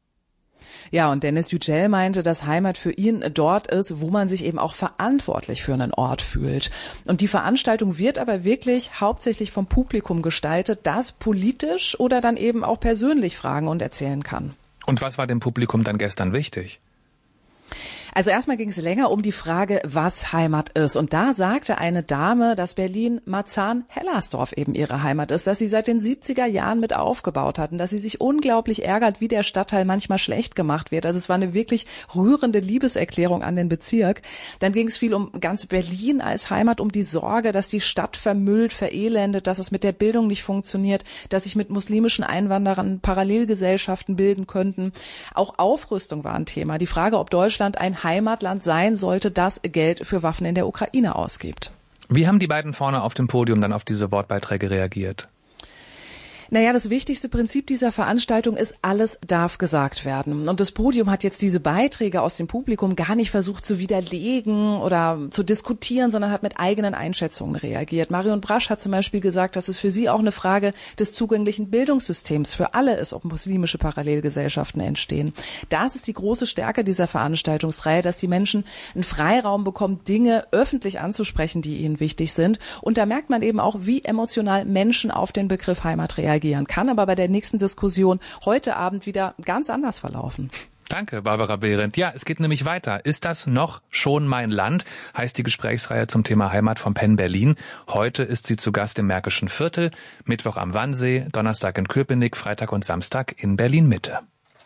Ja, und Dennis Yücel meinte, dass Heimat für ihn dort ist, wo man sich eben auch verantwortlich für einen Ort fühlt. Und die Veranstaltung wird aber wirklich hauptsächlich vom Publikum gestaltet, das politisch oder dann eben auch persönlich fragen und erzählen kann. Und was war dem Publikum dann gestern wichtig? Also erstmal ging es länger um die Frage, was Heimat ist. Und da sagte eine Dame, dass Berlin-Marzahn-Hellersdorf eben ihre Heimat ist, dass sie seit den siebziger Jahren mit aufgebaut hatten, dass sie sich unglaublich ärgert, wie der Stadtteil manchmal schlecht gemacht wird. Also es war eine wirklich rührende Liebeserklärung an den Bezirk. Dann ging es viel um ganz Berlin als Heimat, um die Sorge, dass die Stadt vermüllt, verelendet, dass es mit der Bildung nicht funktioniert, dass sich mit muslimischen Einwanderern Parallelgesellschaften bilden könnten. Auch Aufrüstung war ein Thema. Die Frage, ob Deutschland ein Heimatland sein sollte, das Geld für Waffen in der Ukraine ausgibt. Wie haben die beiden vorne auf dem Podium dann auf diese Wortbeiträge reagiert? Naja, das wichtigste Prinzip dieser Veranstaltung ist, alles darf gesagt werden. Und das Podium hat jetzt diese Beiträge aus dem Publikum gar nicht versucht zu widerlegen oder zu diskutieren, sondern hat mit eigenen Einschätzungen reagiert. Marion Brasch hat zum Beispiel gesagt, dass es für sie auch eine Frage des zugänglichen Bildungssystems für alle ist, ob muslimische Parallelgesellschaften entstehen. Das ist die große Stärke dieser Veranstaltungsreihe, dass die Menschen einen Freiraum bekommen, Dinge öffentlich anzusprechen, die ihnen wichtig sind. Und da merkt man eben auch, wie emotional Menschen auf den Begriff Heimat reagieren. Kann aber bei der nächsten Diskussion heute Abend wieder ganz anders verlaufen. Danke, Barbara Behrendt. Ja, es geht nämlich weiter. Ist das noch schon mein Land? Heißt die Gesprächsreihe zum Thema Heimat von Penn Berlin. Heute ist sie zu Gast im Märkischen Viertel, Mittwoch am Wannsee, Donnerstag in Köpenick, Freitag und Samstag in Berlin-Mitte.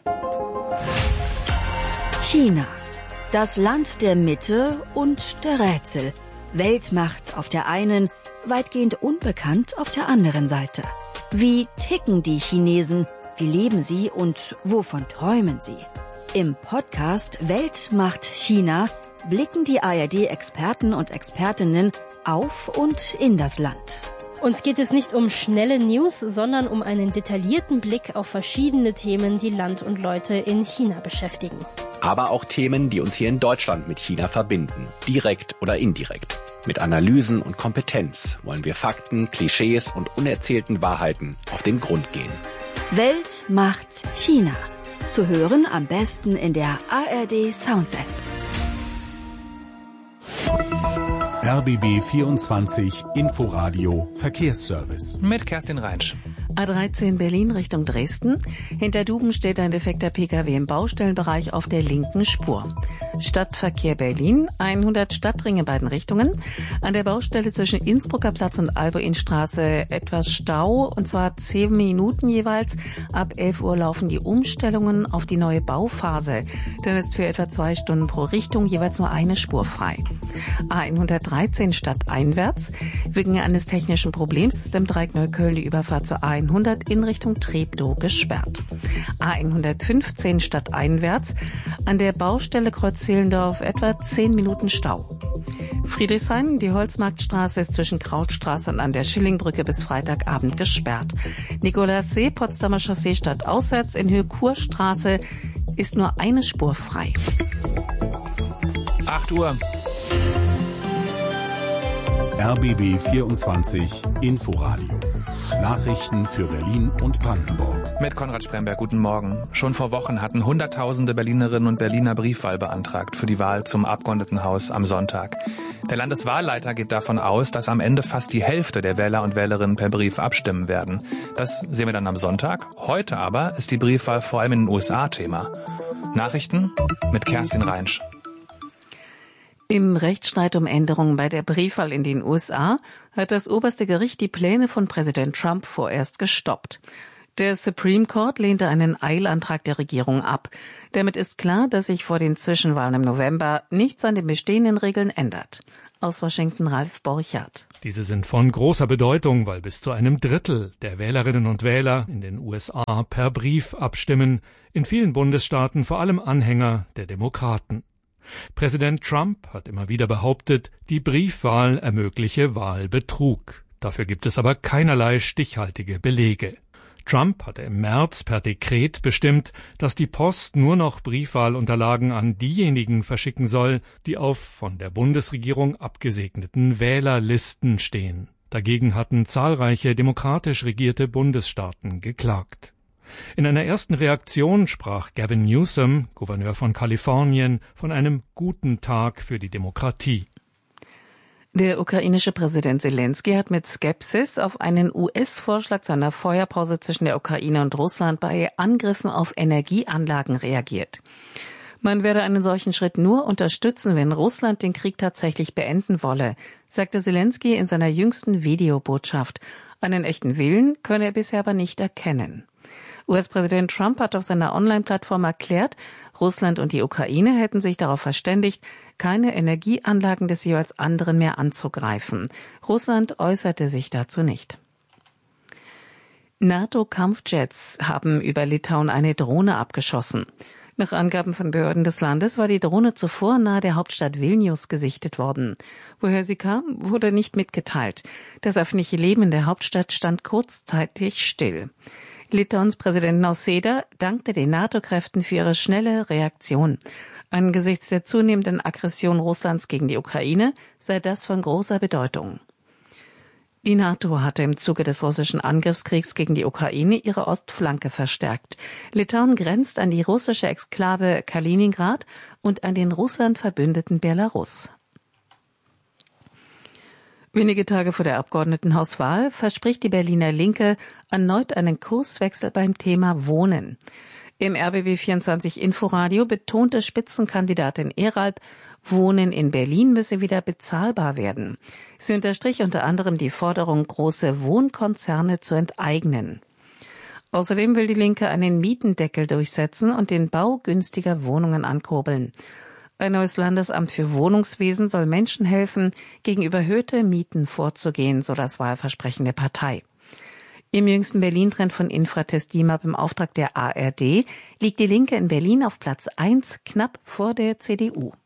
China. Das Land der Mitte und der Rätsel. Weltmacht auf der einen, weitgehend unbekannt auf der anderen Seite. Wie ticken die Chinesen? Wie leben sie und wovon träumen sie? Im Podcast Welt macht China blicken die A R D-Experten und Expertinnen auf und in das Land. Uns geht es nicht um schnelle News, sondern um einen detaillierten Blick auf verschiedene Themen, die Land und Leute in China beschäftigen. Aber auch Themen, die uns hier in Deutschland mit China verbinden, direkt oder indirekt. Mit Analysen und Kompetenz wollen wir Fakten, Klischees und unerzählten Wahrheiten auf den Grund gehen. Welt macht China. Zu hören am besten in der A R D Sounds App. R B B vierundzwanzig Inforadio Verkehrsservice. Mit Kerstin Reinsch. A dreizehn Berlin Richtung Dresden. Hinter Duben steht ein defekter Pkw im Baustellenbereich auf der linken Spur. Stadtverkehr Berlin, hundert Stadtringe in beiden Richtungen. An der Baustelle zwischen Innsbrucker Platz und Alboinstraße etwas Stau, und zwar zehn Minuten jeweils. Ab elf Uhr laufen die Umstellungen auf die neue Bauphase. Dann ist für etwa zwei Stunden pro Richtung jeweils nur eine Spur frei. A hundertdreizehn stadteinwärts. Wegen eines technischen Problems ist im Dreieck Neukölln die Überfahrt zur A hundert in Richtung Treptow gesperrt. A hundertfünfzehn stadteinwärts. An der Baustelle Kreuz Zehlendorf etwa zehn Minuten Stau. Friedrichshain, die Holzmarktstraße ist zwischen Krautstraße und an der Schillingbrücke bis Freitagabend gesperrt. Nikolassee, Potsdamer Chaussee stadtauswärts in Höhe Kurstraße ist nur eine Spur frei. acht Uhr. R B B vierundzwanzig Inforadio. Nachrichten für Berlin und Brandenburg. Mit Konrad Spremberg, guten Morgen. Schon vor Wochen hatten Hunderttausende Berlinerinnen und Berliner Briefwahl beantragt für die Wahl zum Abgeordnetenhaus am Sonntag. Der Landeswahlleiter geht davon aus, dass am Ende fast die Hälfte der Wähler und Wählerinnen per Brief abstimmen werden. Das sehen wir dann am Sonntag. Heute aber ist die Briefwahl vor allem in den U S A Thema. Nachrichten mit Kerstin Reinsch. Im Rechtsstreit um Änderungen bei der Briefwahl in den U S A hat das oberste Gericht die Pläne von Präsident Trump vorerst gestoppt. Der Supreme Court lehnte einen Eilantrag der Regierung ab. Damit ist klar, dass sich vor den Zwischenwahlen im November nichts an den bestehenden Regeln ändert. Aus Washington Ralf Borchardt. Diese sind von großer Bedeutung, weil bis zu einem Drittel der Wählerinnen und Wähler in den U S A per Brief abstimmen, in vielen Bundesstaaten vor allem Anhänger der Demokraten. Präsident Trump hat immer wieder behauptet, die Briefwahl ermögliche Wahlbetrug. Dafür gibt es aber keinerlei stichhaltige Belege. Trump hatte im März per Dekret bestimmt, dass die Post nur noch Briefwahlunterlagen an diejenigen verschicken soll, die auf von der Bundesregierung abgesegneten Wählerlisten stehen. Dagegen hatten zahlreiche demokratisch regierte Bundesstaaten geklagt. In einer ersten Reaktion sprach Gavin Newsom, Gouverneur von Kalifornien, von einem guten Tag für die Demokratie. Der ukrainische Präsident Zelensky hat mit Skepsis auf einen U S-Vorschlag zu einer Feuerpause zwischen der Ukraine und Russland bei Angriffen auf Energieanlagen reagiert. Man werde einen solchen Schritt nur unterstützen, wenn Russland den Krieg tatsächlich beenden wolle, sagte Zelensky in seiner jüngsten Videobotschaft. Einen echten Willen könne er bisher aber nicht erkennen. U S-Präsident Trump hat auf seiner Online-Plattform erklärt, Russland und die Ukraine hätten sich darauf verständigt, keine Energieanlagen des jeweils anderen mehr anzugreifen. Russland äußerte sich dazu nicht. NATO-Kampfjets haben über Litauen eine Drohne abgeschossen. Nach Angaben von Behörden des Landes war die Drohne zuvor nahe der Hauptstadt Vilnius gesichtet worden. Woher sie kam, wurde nicht mitgeteilt. Das öffentliche Leben in der Hauptstadt stand kurzzeitig still. Litauens Präsident Nausėda dankte den NATO-Kräften für ihre schnelle Reaktion. Angesichts der zunehmenden Aggression Russlands gegen die Ukraine sei das von großer Bedeutung. Die NATO hatte im Zuge des russischen Angriffskriegs gegen die Ukraine ihre Ostflanke verstärkt. Litauen grenzt an die russische Exklave Kaliningrad und an den Russland verbündeten Belarus. Wenige Tage vor der Abgeordnetenhauswahl verspricht die Berliner Linke erneut einen Kurswechsel beim Thema Wohnen. Im R B B vierundzwanzig Inforadio betonte Spitzenkandidatin Eralb, Wohnen in Berlin müsse wieder bezahlbar werden. Sie unterstrich unter anderem die Forderung, große Wohnkonzerne zu enteignen. Außerdem will die Linke einen Mietendeckel durchsetzen und den Bau günstiger Wohnungen ankurbeln. Ein neues Landesamt für Wohnungswesen soll Menschen helfen, gegen überhöhte Mieten vorzugehen, so das Wahlversprechen der Partei. Im jüngsten Berlin-Trend von Infratest DIMAP im Auftrag der A R D liegt die Linke in Berlin auf Platz eins, knapp vor der C D U.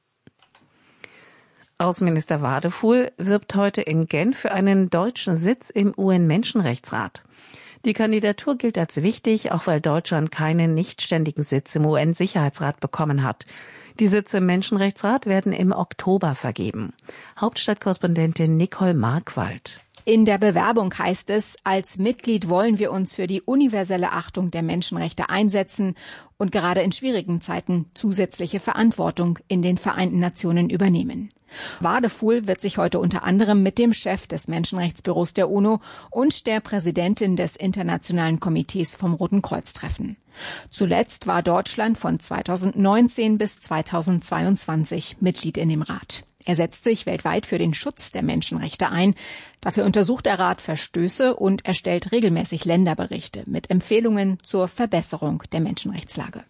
Außenminister Wadefuhl wirbt heute in Genf für einen deutschen Sitz im U N-Menschenrechtsrat. Die Kandidatur gilt als wichtig, auch weil Deutschland keinen nichtständigen Sitz im U N-Sicherheitsrat bekommen hat. Die Sitze im Menschenrechtsrat werden im Oktober vergeben. Hauptstadtkorrespondentin Nicole Markwald. In der Bewerbung heißt es, als Mitglied wollen wir uns für die universelle Achtung der Menschenrechte einsetzen und gerade in schwierigen Zeiten zusätzliche Verantwortung in den Vereinten Nationen übernehmen. Wadefuhl wird sich heute unter anderem mit dem Chef des Menschenrechtsbüros der UNO und der Präsidentin des Internationalen Komitees vom Roten Kreuz treffen. Zuletzt war Deutschland von zweitausendneunzehn bis zweitausendzweiundzwanzig Mitglied in dem Rat. Er setzt sich weltweit für den Schutz der Menschenrechte ein. Dafür untersucht der Rat Verstöße und erstellt regelmäßig Länderberichte mit Empfehlungen zur Verbesserung der Menschenrechtslage.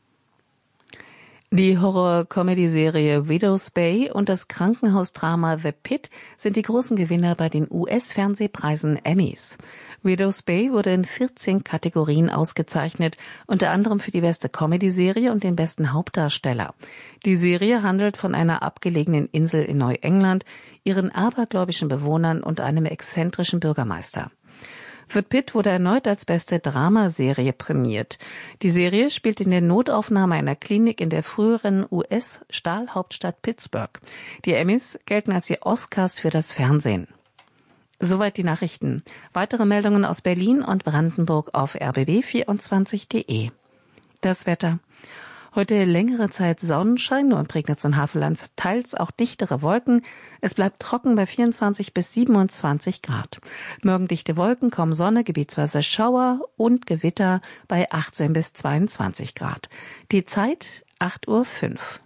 Die Horror-Comedy-Serie Widow's Bay und das Krankenhausdrama The Pit sind die großen Gewinner bei den U S-Fernsehpreisen Emmys. Widow's Bay wurde in vierzehn Kategorien ausgezeichnet, unter anderem für die beste Comedy-Serie und den besten Hauptdarsteller. Die Serie handelt von einer abgelegenen Insel in Neuengland, ihren abergläubischen Bewohnern und einem exzentrischen Bürgermeister. The Pit wurde erneut als beste Dramaserie prämiert. Die Serie spielt in der Notaufnahme einer Klinik in der früheren U S-Stahlhauptstadt Pittsburgh. Die Emmys gelten als die Oscars für das Fernsehen. Soweit die Nachrichten. Weitere Meldungen aus Berlin und Brandenburg auf r b b vierundzwanzig punkt d e. Das Wetter. Heute längere Zeit Sonnenschein, nur in Prignitz und Havelland teils auch dichtere Wolken. Es bleibt trocken bei vierundzwanzig bis siebenundzwanzig Grad. Morgen dichte Wolken, kaum Sonne, gebietsweise Schauer und Gewitter bei achtzehn bis zweiundzwanzig Grad. Die Zeit acht Uhr fünf.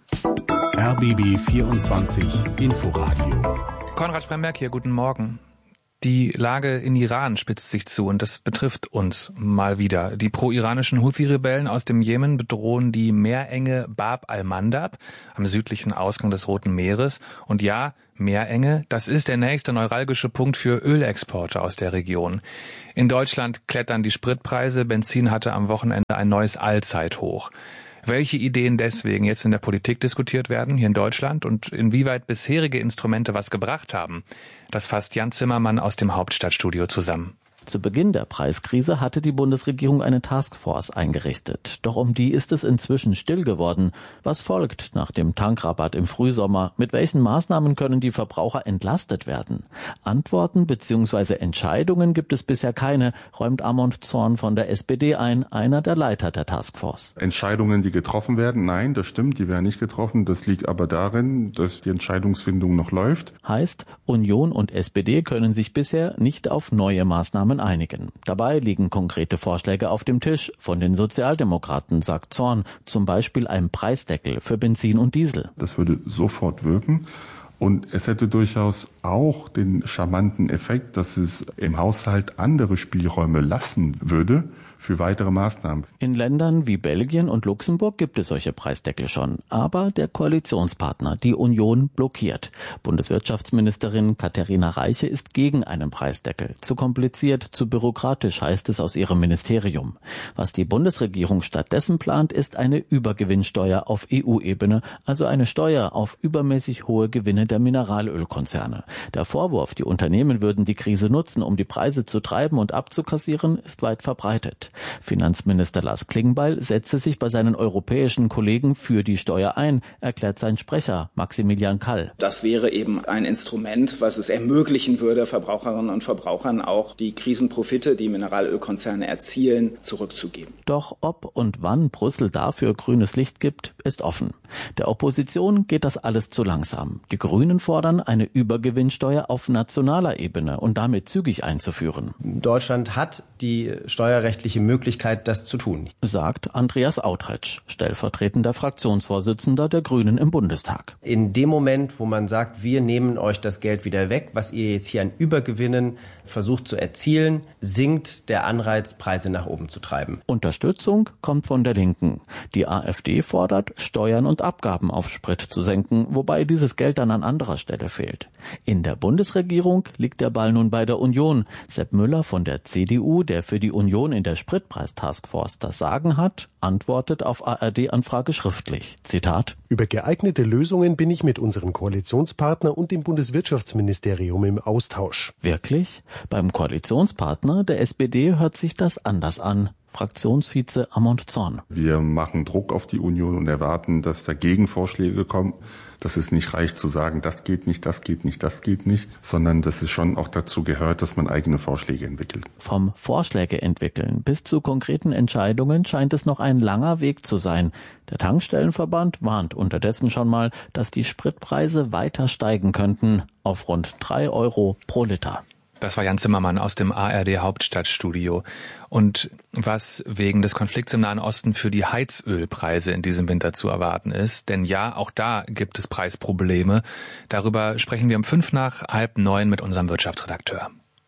R B B vierundzwanzig Inforadio. Konrad Spremberg hier, guten Morgen. Die Lage in Iran spitzt sich zu und das betrifft uns mal wieder. Die pro-iranischen Houthi-Rebellen aus dem Jemen bedrohen die Meerenge Bab al-Mandab am südlichen Ausgang des Roten Meeres. Und ja, Meerenge, das ist der nächste neuralgische Punkt für Ölexporte aus der Region. In Deutschland klettern die Spritpreise. Benzin hatte am Wochenende ein neues Allzeithoch. Welche Ideen deswegen jetzt in der Politik diskutiert werden, hier in Deutschland, und inwieweit bisherige Instrumente was gebracht haben, das fasst Jan Zimmermann aus dem Hauptstadtstudio zusammen. Zu Beginn der Preiskrise hatte die Bundesregierung eine Taskforce eingerichtet. Doch um die ist es inzwischen still geworden. Was folgt nach dem Tankrabatt im Frühsommer? Mit welchen Maßnahmen können die Verbraucher entlastet werden? Antworten bzw. Entscheidungen gibt es bisher keine, räumt Amond Zorn von der S P D ein, einer der Leiter der Taskforce. Entscheidungen, die getroffen werden? Nein, das stimmt, die werden nicht getroffen. Das liegt aber darin, dass die Entscheidungsfindung noch läuft. Heißt, Union und S P D können sich bisher nicht auf neue Maßnahmen einigen. Dabei liegen konkrete Vorschläge auf dem Tisch von den Sozialdemokraten, sagt Zorn, zum Beispiel ein Preisdeckel für Benzin und Diesel. Das würde sofort wirken. Und es hätte durchaus auch den charmanten Effekt, dass es im Haushalt andere Spielräume lassen würde für weitere Maßnahmen. In Ländern wie Belgien und Luxemburg gibt es solche Preisdeckel schon. Aber der Koalitionspartner, die Union, blockiert. Bundeswirtschaftsministerin Katharina Reiche ist gegen einen Preisdeckel. Zu kompliziert, zu bürokratisch, heißt es aus ihrem Ministerium. Was die Bundesregierung stattdessen plant, ist eine Übergewinnsteuer auf E U-Ebene, also eine Steuer auf übermäßig hohe Gewinne der Mineralölkonzerne. Der Vorwurf, die Unternehmen würden die Krise nutzen, um die Preise zu treiben und abzukassieren, ist weit verbreitet. Finanzminister Lars Klingbeil setzte sich bei seinen europäischen Kollegen für die Steuer ein, erklärt sein Sprecher Maximilian Kall. Das wäre eben ein Instrument, was es ermöglichen würde, Verbraucherinnen und Verbrauchern auch die Krisenprofite, die Mineralölkonzerne erzielen, zurückzugeben. Doch ob und wann Brüssel dafür grünes Licht gibt, ist offen. Der Opposition geht das alles zu langsam. Die Grünen fordern, eine Übergewinnsteuer auf nationaler Ebene und damit zügig einzuführen. Deutschland hat die steuerrechtliche Möglichkeit, das zu tun, sagt Andreas Autretsch, stellvertretender Fraktionsvorsitzender der Grünen im Bundestag. In dem Moment, wo man sagt, wir nehmen euch das Geld wieder weg, was ihr jetzt hier an Übergewinnen versucht zu erzielen, sinkt der Anreiz, Preise nach oben zu treiben. Unterstützung kommt von der Linken. Die AfD fordert, Steuern und Abgaben auf Sprit zu senken, wobei dieses Geld dann an anderer Stelle fehlt. In der Bundesregierung liegt der Ball nun bei der Union. Sepp Müller von der C D U, der für die Union in der Spritpreistaskforce das Sagen hat, antwortet auf A R D-Anfrage schriftlich. Zitat: Über geeignete Lösungen bin ich mit unserem Koalitionspartner und dem Bundeswirtschaftsministerium im Austausch. Wirklich? Beim Koalitionspartner der S P D hört sich das anders an. Fraktionsvize Amond Zorn. Wir machen Druck auf die Union und erwarten, dass da Gegenvorschläge kommen. Dass es nicht reicht zu sagen, das geht nicht, das geht nicht, das geht nicht, sondern dass es schon auch dazu gehört, dass man eigene Vorschläge entwickelt. Vom Vorschläge entwickeln bis zu konkreten Entscheidungen scheint es noch ein langer Weg zu sein. Der Tankstellenverband warnt unterdessen schon mal, dass die Spritpreise weiter steigen könnten auf rund drei Euro pro Liter. Das war Jan Zimmermann aus dem A R D Hauptstadtstudio. Und was wegen des Konflikts im Nahen Osten für die Heizölpreise in diesem Winter zu erwarten ist. Denn ja, auch da gibt es Preisprobleme. Darüber sprechen wir um fünf nach halb neun mit unserem Wirtschaftsredakteur.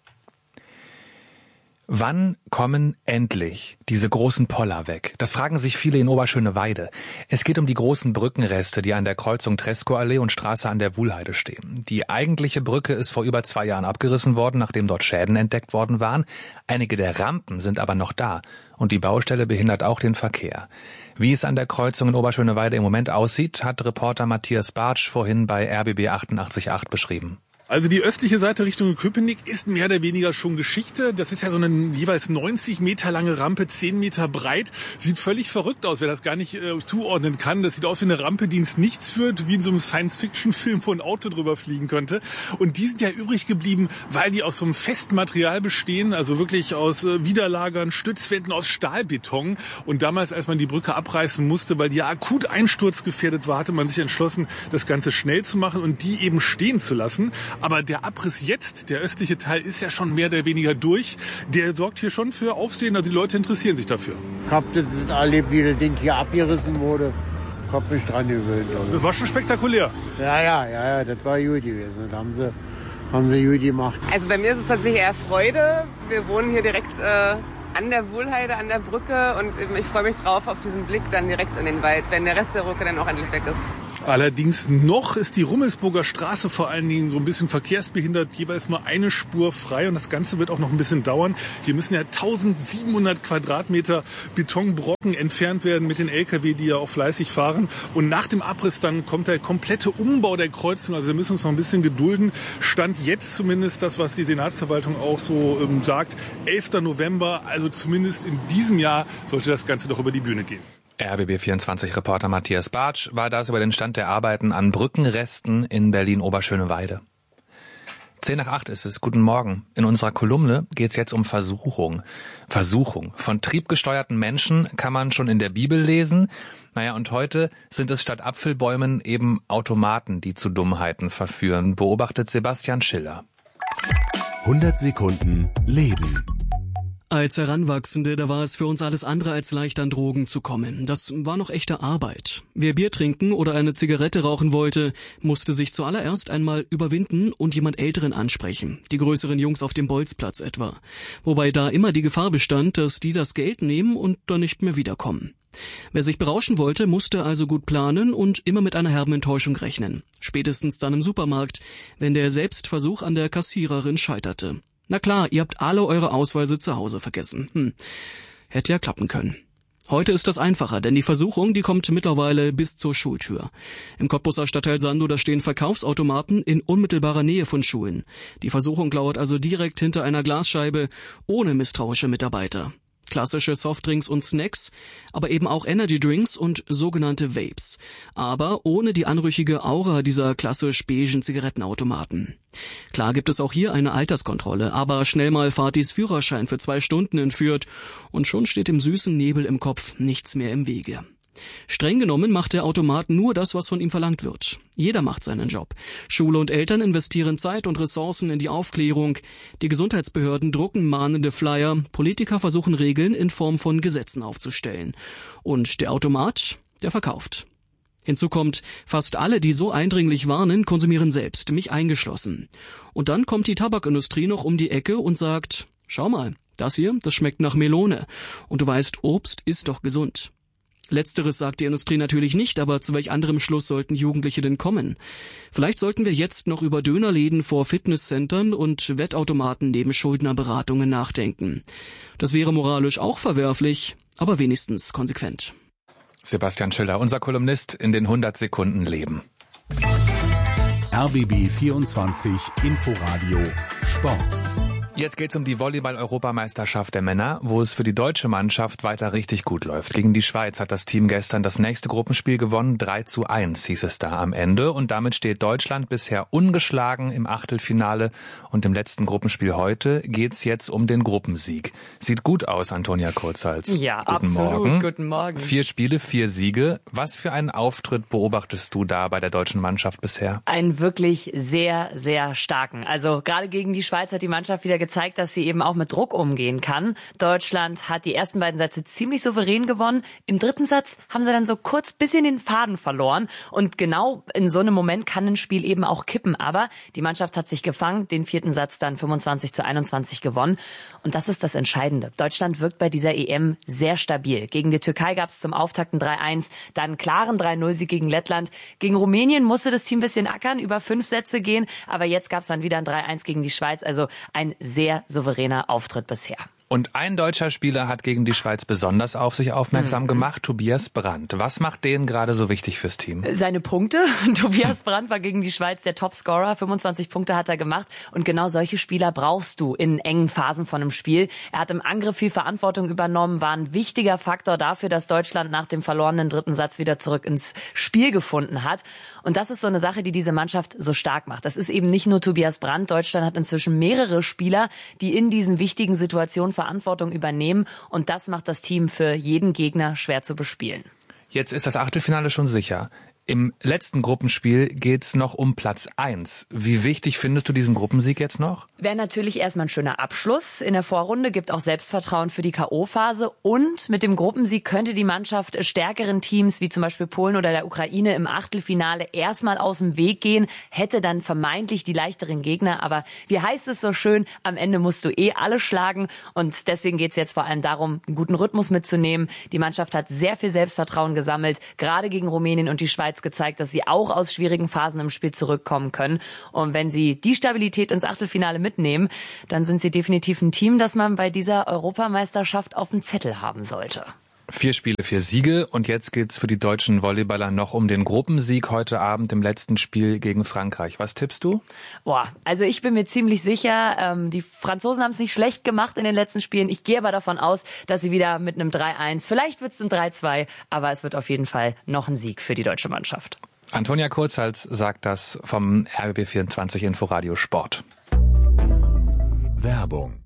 Wann kommen endlich diese großen Poller weg? Das fragen sich viele in Oberschöneweide. Es geht um die großen Brückenreste, die an der Kreuzung Tresco-Allee und Straße an der Wuhlheide stehen. Die eigentliche Brücke ist vor über zwei Jahren abgerissen worden, nachdem dort Schäden entdeckt worden waren. Einige der Rampen sind aber noch da und die Baustelle behindert auch den Verkehr. Wie es an der Kreuzung in Oberschöneweide im Moment aussieht, hat Reporter Matthias Bartsch vorhin bei R B B achtundachtzig Komma acht beschrieben. Also die östliche Seite Richtung Köpenick ist mehr oder weniger schon Geschichte. Das ist ja so eine jeweils neunzig Meter lange Rampe, zehn Meter breit. Sieht völlig verrückt aus, wer das gar nicht äh, zuordnen kann. Das sieht aus wie eine Rampe, die ins Nichts führt, wie in so einem Science-Fiction-Film, wo ein Auto drüber fliegen könnte. Und die sind ja übrig geblieben, weil die aus so einem festen Material bestehen, also wirklich aus äh, Widerlagern, Stützwänden, aus Stahlbeton. Und damals, als man die Brücke abreißen musste, weil die ja akut einsturzgefährdet war, hatte man sich entschlossen, das Ganze schnell zu machen und die eben stehen zu lassen. Aber der Abriss jetzt, der östliche Teil, ist ja schon mehr oder weniger durch. Der sorgt hier schon für Aufsehen, also die Leute interessieren sich dafür. Ich hab das erlebt, wie das Ding hier abgerissen wurde. Ich hab mich dran gewöhnt. Also. Das war schon spektakulär. Ja, ja, ja, ja, das war gut gewesen. Das haben sie, haben sie gut gemacht. Also bei mir ist es tatsächlich eher Freude. Wir wohnen hier direkt äh, an der Wohlheide, an der Brücke und ich freue mich drauf auf diesen Blick dann direkt in den Wald, wenn der Rest der Brücke dann auch endlich weg ist. Allerdings noch ist die Rummelsburger Straße vor allen Dingen so ein bisschen verkehrsbehindert, jeweils nur eine Spur frei und das Ganze wird auch noch ein bisschen dauern. Hier müssen ja eintausendsiebenhundert Quadratmeter Betonbrocken entfernt werden mit den L K W, die ja auch fleißig fahren. Und nach dem Abriss dann kommt der komplette Umbau der Kreuzung. Also wir müssen uns noch ein bisschen gedulden. Stand jetzt zumindest das, was die Senatsverwaltung auch so ähm, sagt, elfter November, also zumindest in diesem Jahr sollte das Ganze doch über die Bühne gehen. R B B vierundzwanzig-Reporter Matthias Bartsch war das über den Stand der Arbeiten an Brückenresten in Berlin-Oberschöneweide. Zehn nach acht ist es. Guten Morgen. In unserer Kolumne geht es jetzt um Versuchung. Versuchung. Von triebgesteuerten Menschen kann man schon in der Bibel lesen. Naja, und heute sind es statt Apfelbäumen eben Automaten, die zu Dummheiten verführen, beobachtet Sebastian Schiller. hundert Sekunden Leben. Als Heranwachsende, da war es für uns alles andere als leicht an Drogen zu kommen. Das war noch echte Arbeit. Wer Bier trinken oder eine Zigarette rauchen wollte, musste sich zuallererst einmal überwinden und jemand Älteren ansprechen. Die größeren Jungs auf dem Bolzplatz etwa. Wobei da immer die Gefahr bestand, dass die das Geld nehmen und dann nicht mehr wiederkommen. Wer sich berauschen wollte, musste also gut planen und immer mit einer herben Enttäuschung rechnen. Spätestens dann im Supermarkt, wenn der Selbstversuch an der Kassiererin scheiterte. Na klar, ihr habt alle eure Ausweise zu Hause vergessen. Hm, hätte ja klappen können. Heute ist das einfacher, denn die Versuchung, die kommt mittlerweile bis zur Schultür. Im Cottbuser Stadtteil Sandow, da stehen Verkaufsautomaten in unmittelbarer Nähe von Schulen. Die Versuchung lauert also direkt hinter einer Glasscheibe, ohne misstrauische Mitarbeiter. Klassische Softdrinks und Snacks, aber eben auch Energydrinks und sogenannte Vapes. Aber ohne die anrüchige Aura dieser klassisch beigen Zigarettenautomaten. Klar gibt es auch hier eine Alterskontrolle, aber schnell mal Fatis Führerschein für zwei Stunden entführt und schon steht im süßen Nebel im Kopf nichts mehr im Wege. Streng genommen macht der Automat nur das, was von ihm verlangt wird. Jeder macht seinen Job. Schule und Eltern investieren Zeit und Ressourcen in die Aufklärung. Die Gesundheitsbehörden drucken mahnende Flyer. Politiker versuchen Regeln in Form von Gesetzen aufzustellen. Und der Automat, der verkauft. Hinzu kommt, fast alle, die so eindringlich warnen, konsumieren selbst, mich eingeschlossen. Und dann kommt die Tabakindustrie noch um die Ecke und sagt, schau mal, das hier, das schmeckt nach Melone. Und du weißt, Obst ist doch gesund. Letzteres sagt die Industrie natürlich nicht, aber zu welch anderem Schluss sollten Jugendliche denn kommen? Vielleicht sollten wir jetzt noch über Dönerläden vor Fitnesscentern und Wettautomaten neben Schuldnerberatungen nachdenken. Das wäre moralisch auch verwerflich, aber wenigstens konsequent. Sebastian Schiller, unser Kolumnist in den hundert Sekunden Leben. R B B vierundzwanzig Inforadio Sport. Jetzt geht's um die Volleyball-Europameisterschaft der Männer, wo es für die deutsche Mannschaft weiter richtig gut läuft. Gegen die Schweiz hat das Team gestern das nächste Gruppenspiel gewonnen. drei zu eins hieß es da am Ende. Und damit steht Deutschland bisher ungeschlagen im Achtelfinale. Und im letzten Gruppenspiel heute geht's jetzt um den Gruppensieg. Sieht gut aus, Antonia Kurzhals. Ja, Guten absolut. Morgen. Guten Morgen. Vier Spiele, vier Siege. Was für einen Auftritt beobachtest du da bei der deutschen Mannschaft bisher? Einen wirklich sehr, sehr starken. Also gerade gegen die Schweiz hat die Mannschaft wieder gezeigt, dass sie eben auch mit Druck umgehen kann. Deutschland hat die ersten beiden Sätze ziemlich souverän gewonnen. Im dritten Satz haben sie dann so kurz bisschen den Faden verloren. Und genau in so einem Moment kann ein Spiel eben auch kippen. Aber die Mannschaft hat sich gefangen, den vierten Satz dann fünfundzwanzig zu einundzwanzig gewonnen. Und das ist das Entscheidende. Deutschland wirkt bei dieser E M sehr stabil. Gegen die Türkei gab es zum Auftakt ein drei eins, dann einen klaren drei null Sieg gegen Lettland. Gegen Rumänien musste das Team ein bisschen ackern, über fünf Sätze gehen. Aber jetzt gab es dann wieder ein drei eins gegen die Schweiz. Also ein sehr souveräner Auftritt bisher. Und ein deutscher Spieler hat gegen die Schweiz besonders auf sich aufmerksam mhm. gemacht, Tobias Brandt. Was macht den gerade so wichtig fürs Team? Seine Punkte. Tobias Brandt war gegen die Schweiz der Topscorer. fünfundzwanzig Punkte hat er gemacht. Und genau solche Spieler brauchst du in engen Phasen von einem Spiel. Er hat im Angriff viel Verantwortung übernommen, war ein wichtiger Faktor dafür, dass Deutschland nach dem verlorenen dritten Satz wieder zurück ins Spiel gefunden hat. Und das ist so eine Sache, die diese Mannschaft so stark macht. Das ist eben nicht nur Tobias Brandt. Deutschland hat inzwischen mehrere Spieler, die in diesen wichtigen Situationen Verantwortung übernehmen, und das macht das Team für jeden Gegner schwer zu bespielen. Jetzt ist das Achtelfinale schon sicher. Im letzten Gruppenspiel geht's noch um Platz eins. Wie wichtig findest du diesen Gruppensieg jetzt noch? Wäre natürlich erstmal ein schöner Abschluss in der Vorrunde, gibt auch Selbstvertrauen für die K O-Phase, und mit dem Gruppensieg könnte die Mannschaft stärkeren Teams wie zum Beispiel Polen oder der Ukraine im Achtelfinale erstmal aus dem Weg gehen, hätte dann vermeintlich die leichteren Gegner, aber wie heißt es so schön, am Ende musst du eh alle schlagen, und deswegen geht's jetzt vor allem darum, einen guten Rhythmus mitzunehmen. Die Mannschaft hat sehr viel Selbstvertrauen gesammelt, gerade gegen Rumänien und die Schweiz gezeigt, dass sie auch aus schwierigen Phasen im Spiel zurückkommen können. Und wenn sie die Stabilität ins Achtelfinale mitnehmen, dann sind sie definitiv ein Team, das man bei dieser Europameisterschaft auf dem Zettel haben sollte. Vier Spiele, vier Siege, und jetzt geht's für die deutschen Volleyballer noch um den Gruppensieg heute Abend im letzten Spiel gegen Frankreich. Was tippst du? Boah, also ich bin mir ziemlich sicher, ähm, die Franzosen haben es nicht schlecht gemacht in den letzten Spielen. Ich gehe aber davon aus, dass sie wieder mit einem drei eins, vielleicht wird's ein drei zwei, aber es wird auf jeden Fall noch ein Sieg für die deutsche Mannschaft. Antonia Kurzhals sagt das vom R B B vierundzwanzig Inforadio Sport. Werbung.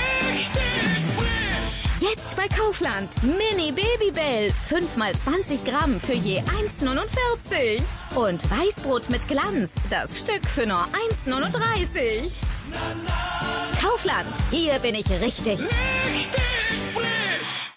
Jetzt bei Kaufland. Mini Babybell. fünf mal zwanzig Gramm für je eins neunundvierzig. Und Weißbrot mit Glanz. Das Stück für nur eins neununddreißig. Kaufland. Hier bin ich richtig. Richtig frisch.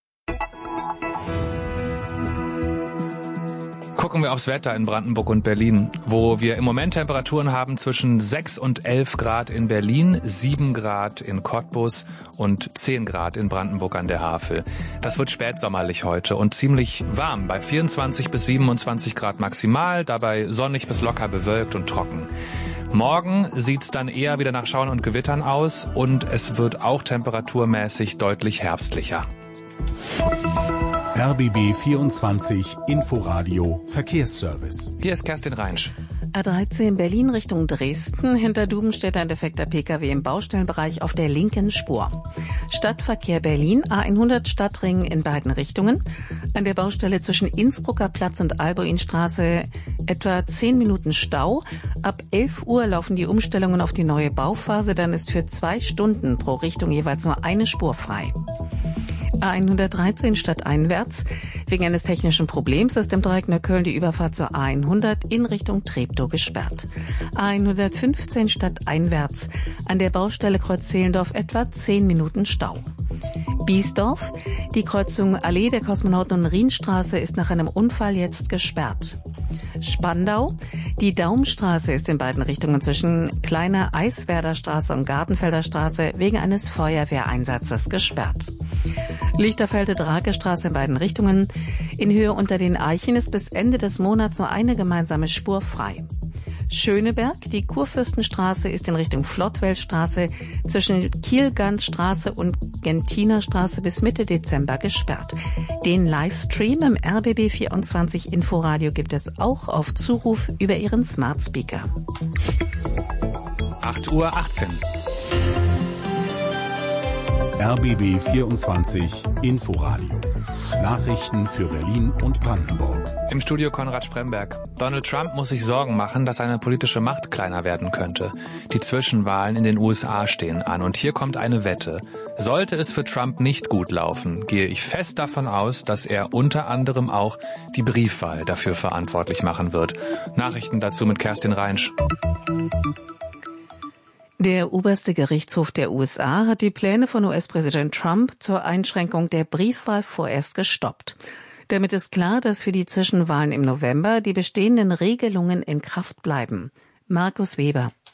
Gucken wir aufs Wetter in Brandenburg und Berlin, wo wir im Moment Temperaturen haben zwischen sechs und elf Grad in Berlin, sieben Grad in Cottbus und zehn Grad in Brandenburg an der Havel. Das wird spätsommerlich heute und ziemlich warm, bei vierundzwanzig bis siebenundzwanzig Grad maximal, dabei sonnig bis locker bewölkt und trocken. Morgen sieht's dann eher wieder nach Schauern und Gewittern aus, und es wird auch temperaturmäßig deutlich herbstlicher. R B B vierundzwanzig Inforadio Verkehrsservice. Hier ist Kerstin Reinsch. A dreizehn Berlin Richtung Dresden. Hinter Duben steht ein defekter Pkw im Baustellenbereich auf der linken Spur. Stadtverkehr Berlin, A hundert Stadtring in beiden Richtungen. An der Baustelle zwischen Innsbrucker Platz und Alboinstraße etwa zehn Minuten Stau. Ab elf Uhr laufen die Umstellungen auf die neue Bauphase. Dann ist für zwei Stunden pro Richtung jeweils nur eine Spur frei. A hundertdreizehn stadteinwärts. Wegen eines technischen Problems ist im Dreieck Neukölln die Überfahrt zur A hundert in Richtung Treptow gesperrt. A hundertfünfzehn stadteinwärts. An der Baustelle Kreuz Zehlendorf etwa zehn Minuten Stau. Biesdorf. Die Kreuzung Allee der Kosmonauten und Rienstraße ist nach einem Unfall jetzt gesperrt. Spandau. Die Daumstraße ist in beiden Richtungen zwischen Kleiner Eiswerder Straße und Gartenfelder Straße wegen eines Feuerwehreinsatzes gesperrt. Lichterfelde-Drake-Straße in beiden Richtungen. In Höhe unter den Eichen ist bis Ende des Monats nur eine gemeinsame Spur frei. Schöneberg, die Kurfürstenstraße ist in Richtung Flottwellstraße zwischen Kielgantstraße und Gentinerstraße bis Mitte Dezember gesperrt. Den Livestream im R B B vierundzwanzig Inforadio gibt es auch auf Zuruf über Ihren Smart Speaker. acht Uhr achtzehn. R B B vierundzwanzig Inforadio. Nachrichten für Berlin und Brandenburg. Im Studio Konrad Spremberg. Donald Trump muss sich Sorgen machen, dass seine politische Macht kleiner werden könnte. Die Zwischenwahlen in den U S A stehen an, und hier kommt eine Wette. Sollte es für Trump nicht gut laufen, gehe ich fest davon aus, dass er unter anderem auch die Briefwahl dafür verantwortlich machen wird. Nachrichten dazu mit Kerstin Reinsch. Der oberste Gerichtshof der U S A hat die Pläne von U S-Präsident Trump zur Einschränkung der Briefwahl vorerst gestoppt. Damit ist klar, dass für die Zwischenwahlen im November die bestehenden Regelungen in Kraft bleiben. Markus Weber.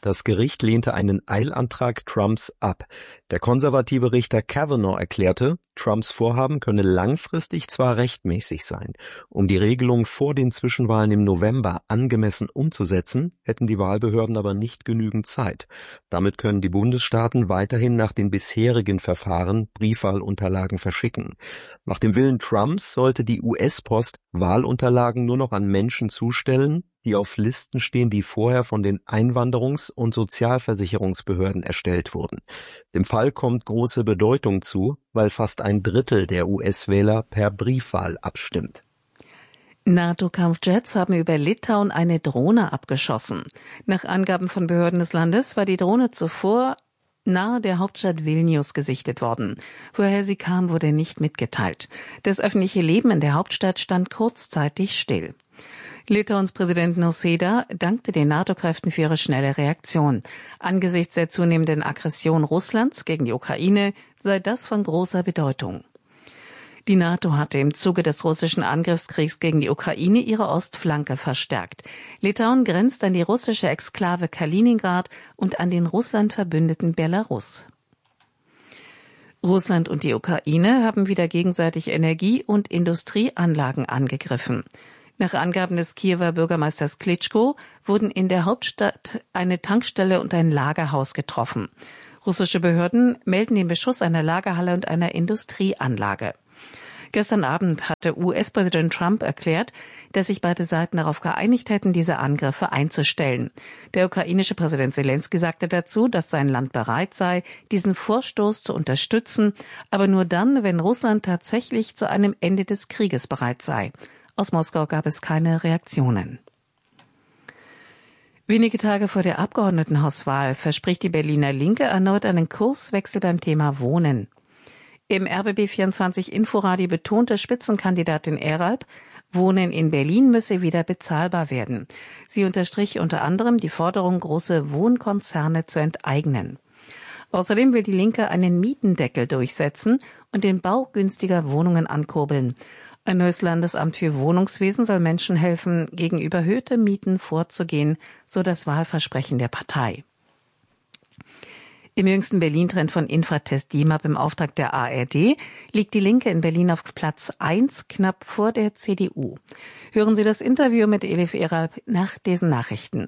Das Gericht lehnte einen Eilantrag Trumps ab. Der konservative Richter Kavanaugh erklärte, Trumps Vorhaben könne langfristig zwar rechtmäßig sein. Um die Regelung vor den Zwischenwahlen im November angemessen umzusetzen, hätten die Wahlbehörden aber nicht genügend Zeit. Damit können die Bundesstaaten weiterhin nach den bisherigen Verfahren Briefwahlunterlagen verschicken. Nach dem Willen Trumps sollte die U S-Post Wahlunterlagen nur noch an Menschen zustellen, die auf Listen stehen, die vorher von den Einwanderungs- und Sozialversicherungsbehörden erstellt wurden. Dem Fall kommt große Bedeutung zu, weil fast ein Drittel der U S-Wähler per Briefwahl abstimmt. NATO-Kampfjets haben über Litauen eine Drohne abgeschossen. Nach Angaben von Behörden des Landes war die Drohne zuvor nahe der Hauptstadt Vilnius gesichtet worden. Woher sie kam, wurde nicht mitgeteilt. Das öffentliche Leben in der Hauptstadt stand kurzzeitig still. Litauens Präsident Nausėda dankte den NATO-Kräften für ihre schnelle Reaktion. Angesichts der zunehmenden Aggression Russlands gegen die Ukraine sei das von großer Bedeutung. Die NATO hatte im Zuge des russischen Angriffskriegs gegen die Ukraine ihre Ostflanke verstärkt. Litauen grenzt an die russische Exklave Kaliningrad und an den Russland verbündeten Belarus. Russland und die Ukraine haben wieder gegenseitig Energie- und Industrieanlagen angegriffen. Nach Angaben des Kiewer Bürgermeisters Klitschko wurden in der Hauptstadt eine Tankstelle und ein Lagerhaus getroffen. Russische Behörden melden den Beschuss einer Lagerhalle und einer Industrieanlage. Gestern Abend hatte U S-Präsident Trump erklärt, dass sich beide Seiten darauf geeinigt hätten, diese Angriffe einzustellen. Der ukrainische Präsident Selenskyj sagte dazu, dass sein Land bereit sei, diesen Vorstoß zu unterstützen, aber nur dann, wenn Russland tatsächlich zu einem Ende des Krieges bereit sei. Aus Moskau gab es keine Reaktionen. Wenige Tage vor der Abgeordnetenhauswahl verspricht die Berliner Linke erneut einen Kurswechsel beim Thema Wohnen. Im R B B vierundzwanzig Inforadio betonte Spitzenkandidatin Eralp, Wohnen in Berlin müsse wieder bezahlbar werden. Sie unterstrich unter anderem die Forderung, große Wohnkonzerne zu enteignen. Außerdem will die Linke einen Mietendeckel durchsetzen und den Bau günstiger Wohnungen ankurbeln. Ein neues Landesamt für Wohnungswesen soll Menschen helfen, gegen überhöhte Mieten vorzugehen, so das Wahlversprechen der Partei. Im jüngsten Berlin-Trend von Infratest D I M A P im Auftrag der A R D liegt die Linke in Berlin auf Platz eins, knapp vor der C D U. Hören Sie das Interview mit Elif Eralp nach diesen Nachrichten.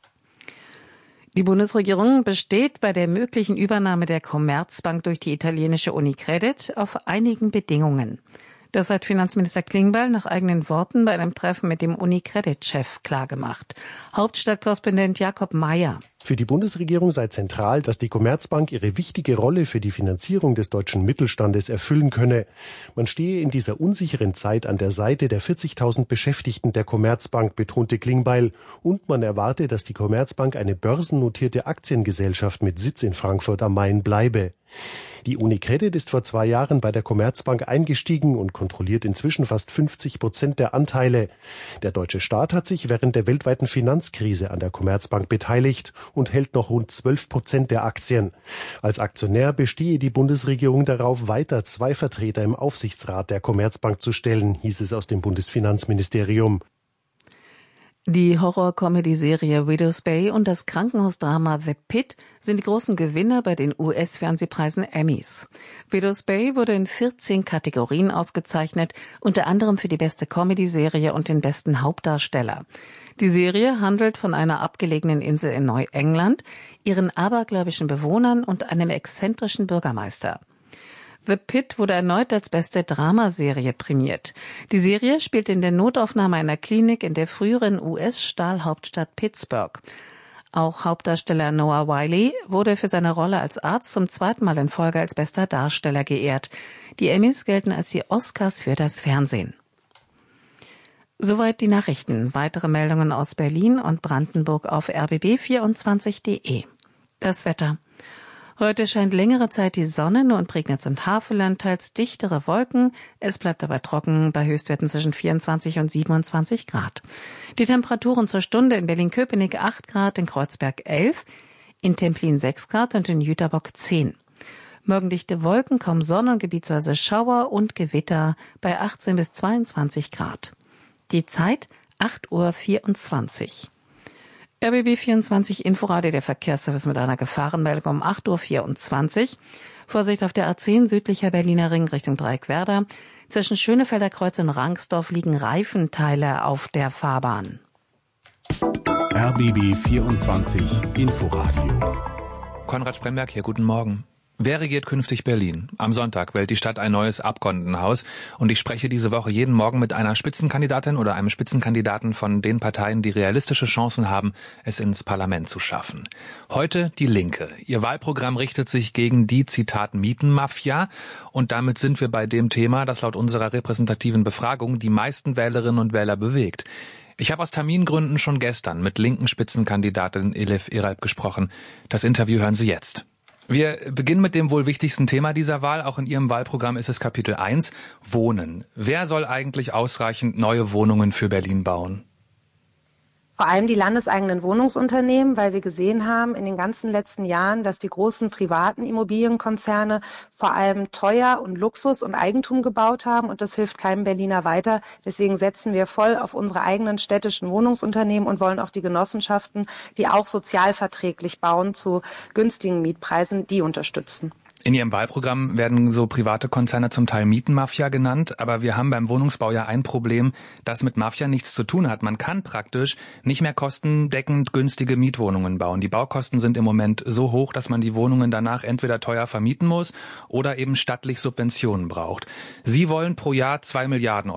Die Bundesregierung besteht bei der möglichen Übernahme der Commerzbank durch die italienische Unicredit auf einigen Bedingungen. Das hat Finanzminister Klingbeil nach eigenen Worten bei einem Treffen mit dem Unicredit-Chef klargemacht. Hauptstadtkorrespondent Jakob Mayer. Für die Bundesregierung sei zentral, dass die Commerzbank ihre wichtige Rolle für die Finanzierung des deutschen Mittelstandes erfüllen könne. Man stehe in dieser unsicheren Zeit an der Seite der vierzigtausend Beschäftigten der Commerzbank, betonte Klingbeil. Und man erwarte, dass die Commerzbank eine börsennotierte Aktiengesellschaft mit Sitz in Frankfurt am Main bleibe. Die Unicredit ist vor zwei Jahren bei der Commerzbank eingestiegen und kontrolliert inzwischen fast fünfzig Prozent der Anteile. Der deutsche Staat hat sich während der weltweiten Finanzkrise an der Commerzbank beteiligt und hält noch rund zwölf Prozent der Aktien. Als Aktionär bestehe die Bundesregierung darauf, weiter zwei Vertreter im Aufsichtsrat der Commerzbank zu stellen, hieß es aus dem Bundesfinanzministerium. Die Horror-Comedy-Serie Widow's Bay und das Krankenhausdrama The Pit sind die großen Gewinner bei den U S-Fernsehpreisen Emmys. Widow's Bay wurde in vierzehn Kategorien ausgezeichnet, unter anderem für die beste Comedy-Serie und den besten Hauptdarsteller. Die Serie handelt von einer abgelegenen Insel in Neuengland, ihren abergläubischen Bewohnern und einem exzentrischen Bürgermeister. The Pit wurde erneut als beste Dramaserie prämiert. Die Serie spielt in der Notaufnahme einer Klinik in der früheren U S-Stahlhauptstadt Pittsburgh. Auch Hauptdarsteller Noah Wyle wurde für seine Rolle als Arzt zum zweiten Mal in Folge als bester Darsteller geehrt. Die Emmys gelten als die Oscars für das Fernsehen. Soweit die Nachrichten. Weitere Meldungen aus Berlin und Brandenburg auf r b b vierundzwanzig punkt de. Das Wetter. Heute scheint längere Zeit die Sonne, nur in Prignitz und Havelland teils dichtere Wolken. Es bleibt aber trocken bei Höchstwerten zwischen vierundzwanzig und siebenundzwanzig Grad. Die Temperaturen zur Stunde in Berlin-Köpenick acht Grad, in Kreuzberg elf, in Templin sechs Grad und in Jüterbock zehn. Morgendichte Wolken, kaum Sonne und gebietsweise Schauer und Gewitter bei achtzehn bis zweiundzwanzig Grad. Die Zeit acht Uhr vierundzwanzig. R B B vierundzwanzig Inforadio, der Verkehrsservice mit einer Gefahrenmeldung um acht Uhr vierundzwanzig. Vorsicht auf der A zehn südlicher Berliner Ring Richtung Dreieckwerder. Zwischen Schönefelder Kreuz und Rangsdorf liegen Reifenteile auf der Fahrbahn. R B B vierundzwanzig Inforadio. Konrad Spremberg hier, guten Morgen. Wer regiert künftig Berlin? Am Sonntag wählt die Stadt ein neues Abgeordnetenhaus und ich spreche diese Woche jeden Morgen mit einer Spitzenkandidatin oder einem Spitzenkandidaten von den Parteien, die realistische Chancen haben, es ins Parlament zu schaffen. Heute die Linke. Ihr Wahlprogramm richtet sich gegen die, Zitat, Mietenmafia und damit sind wir bei dem Thema, das laut unserer repräsentativen Befragung die meisten Wählerinnen und Wähler bewegt. Ich habe aus Termingründen schon gestern mit linken Spitzenkandidatin Elif Eralp gesprochen. Das Interview hören Sie jetzt. Wir beginnen mit dem wohl wichtigsten Thema dieser Wahl. Auch in Ihrem Wahlprogramm ist es Kapitel eins, Wohnen. Wer soll eigentlich ausreichend neue Wohnungen für Berlin bauen? Vor allem die landeseigenen Wohnungsunternehmen, weil wir gesehen haben in den ganzen letzten Jahren, dass die großen privaten Immobilienkonzerne vor allem teuer und Luxus und Eigentum gebaut haben und das hilft keinem Berliner weiter. Deswegen setzen wir voll auf unsere eigenen städtischen Wohnungsunternehmen und wollen auch die Genossenschaften, die auch sozialverträglich bauen zu günstigen Mietpreisen, die unterstützen. In Ihrem Wahlprogramm werden so private Konzerne zum Teil Mietenmafia genannt, aber wir haben beim Wohnungsbau ja ein Problem, das mit Mafia nichts zu tun hat. Man kann praktisch nicht mehr kostendeckend günstige Mietwohnungen bauen. Die Baukosten sind im Moment so hoch, dass man die Wohnungen danach entweder teuer vermieten muss oder eben stattlich Subventionen braucht. Sie wollen pro Jahr zwei Milliarden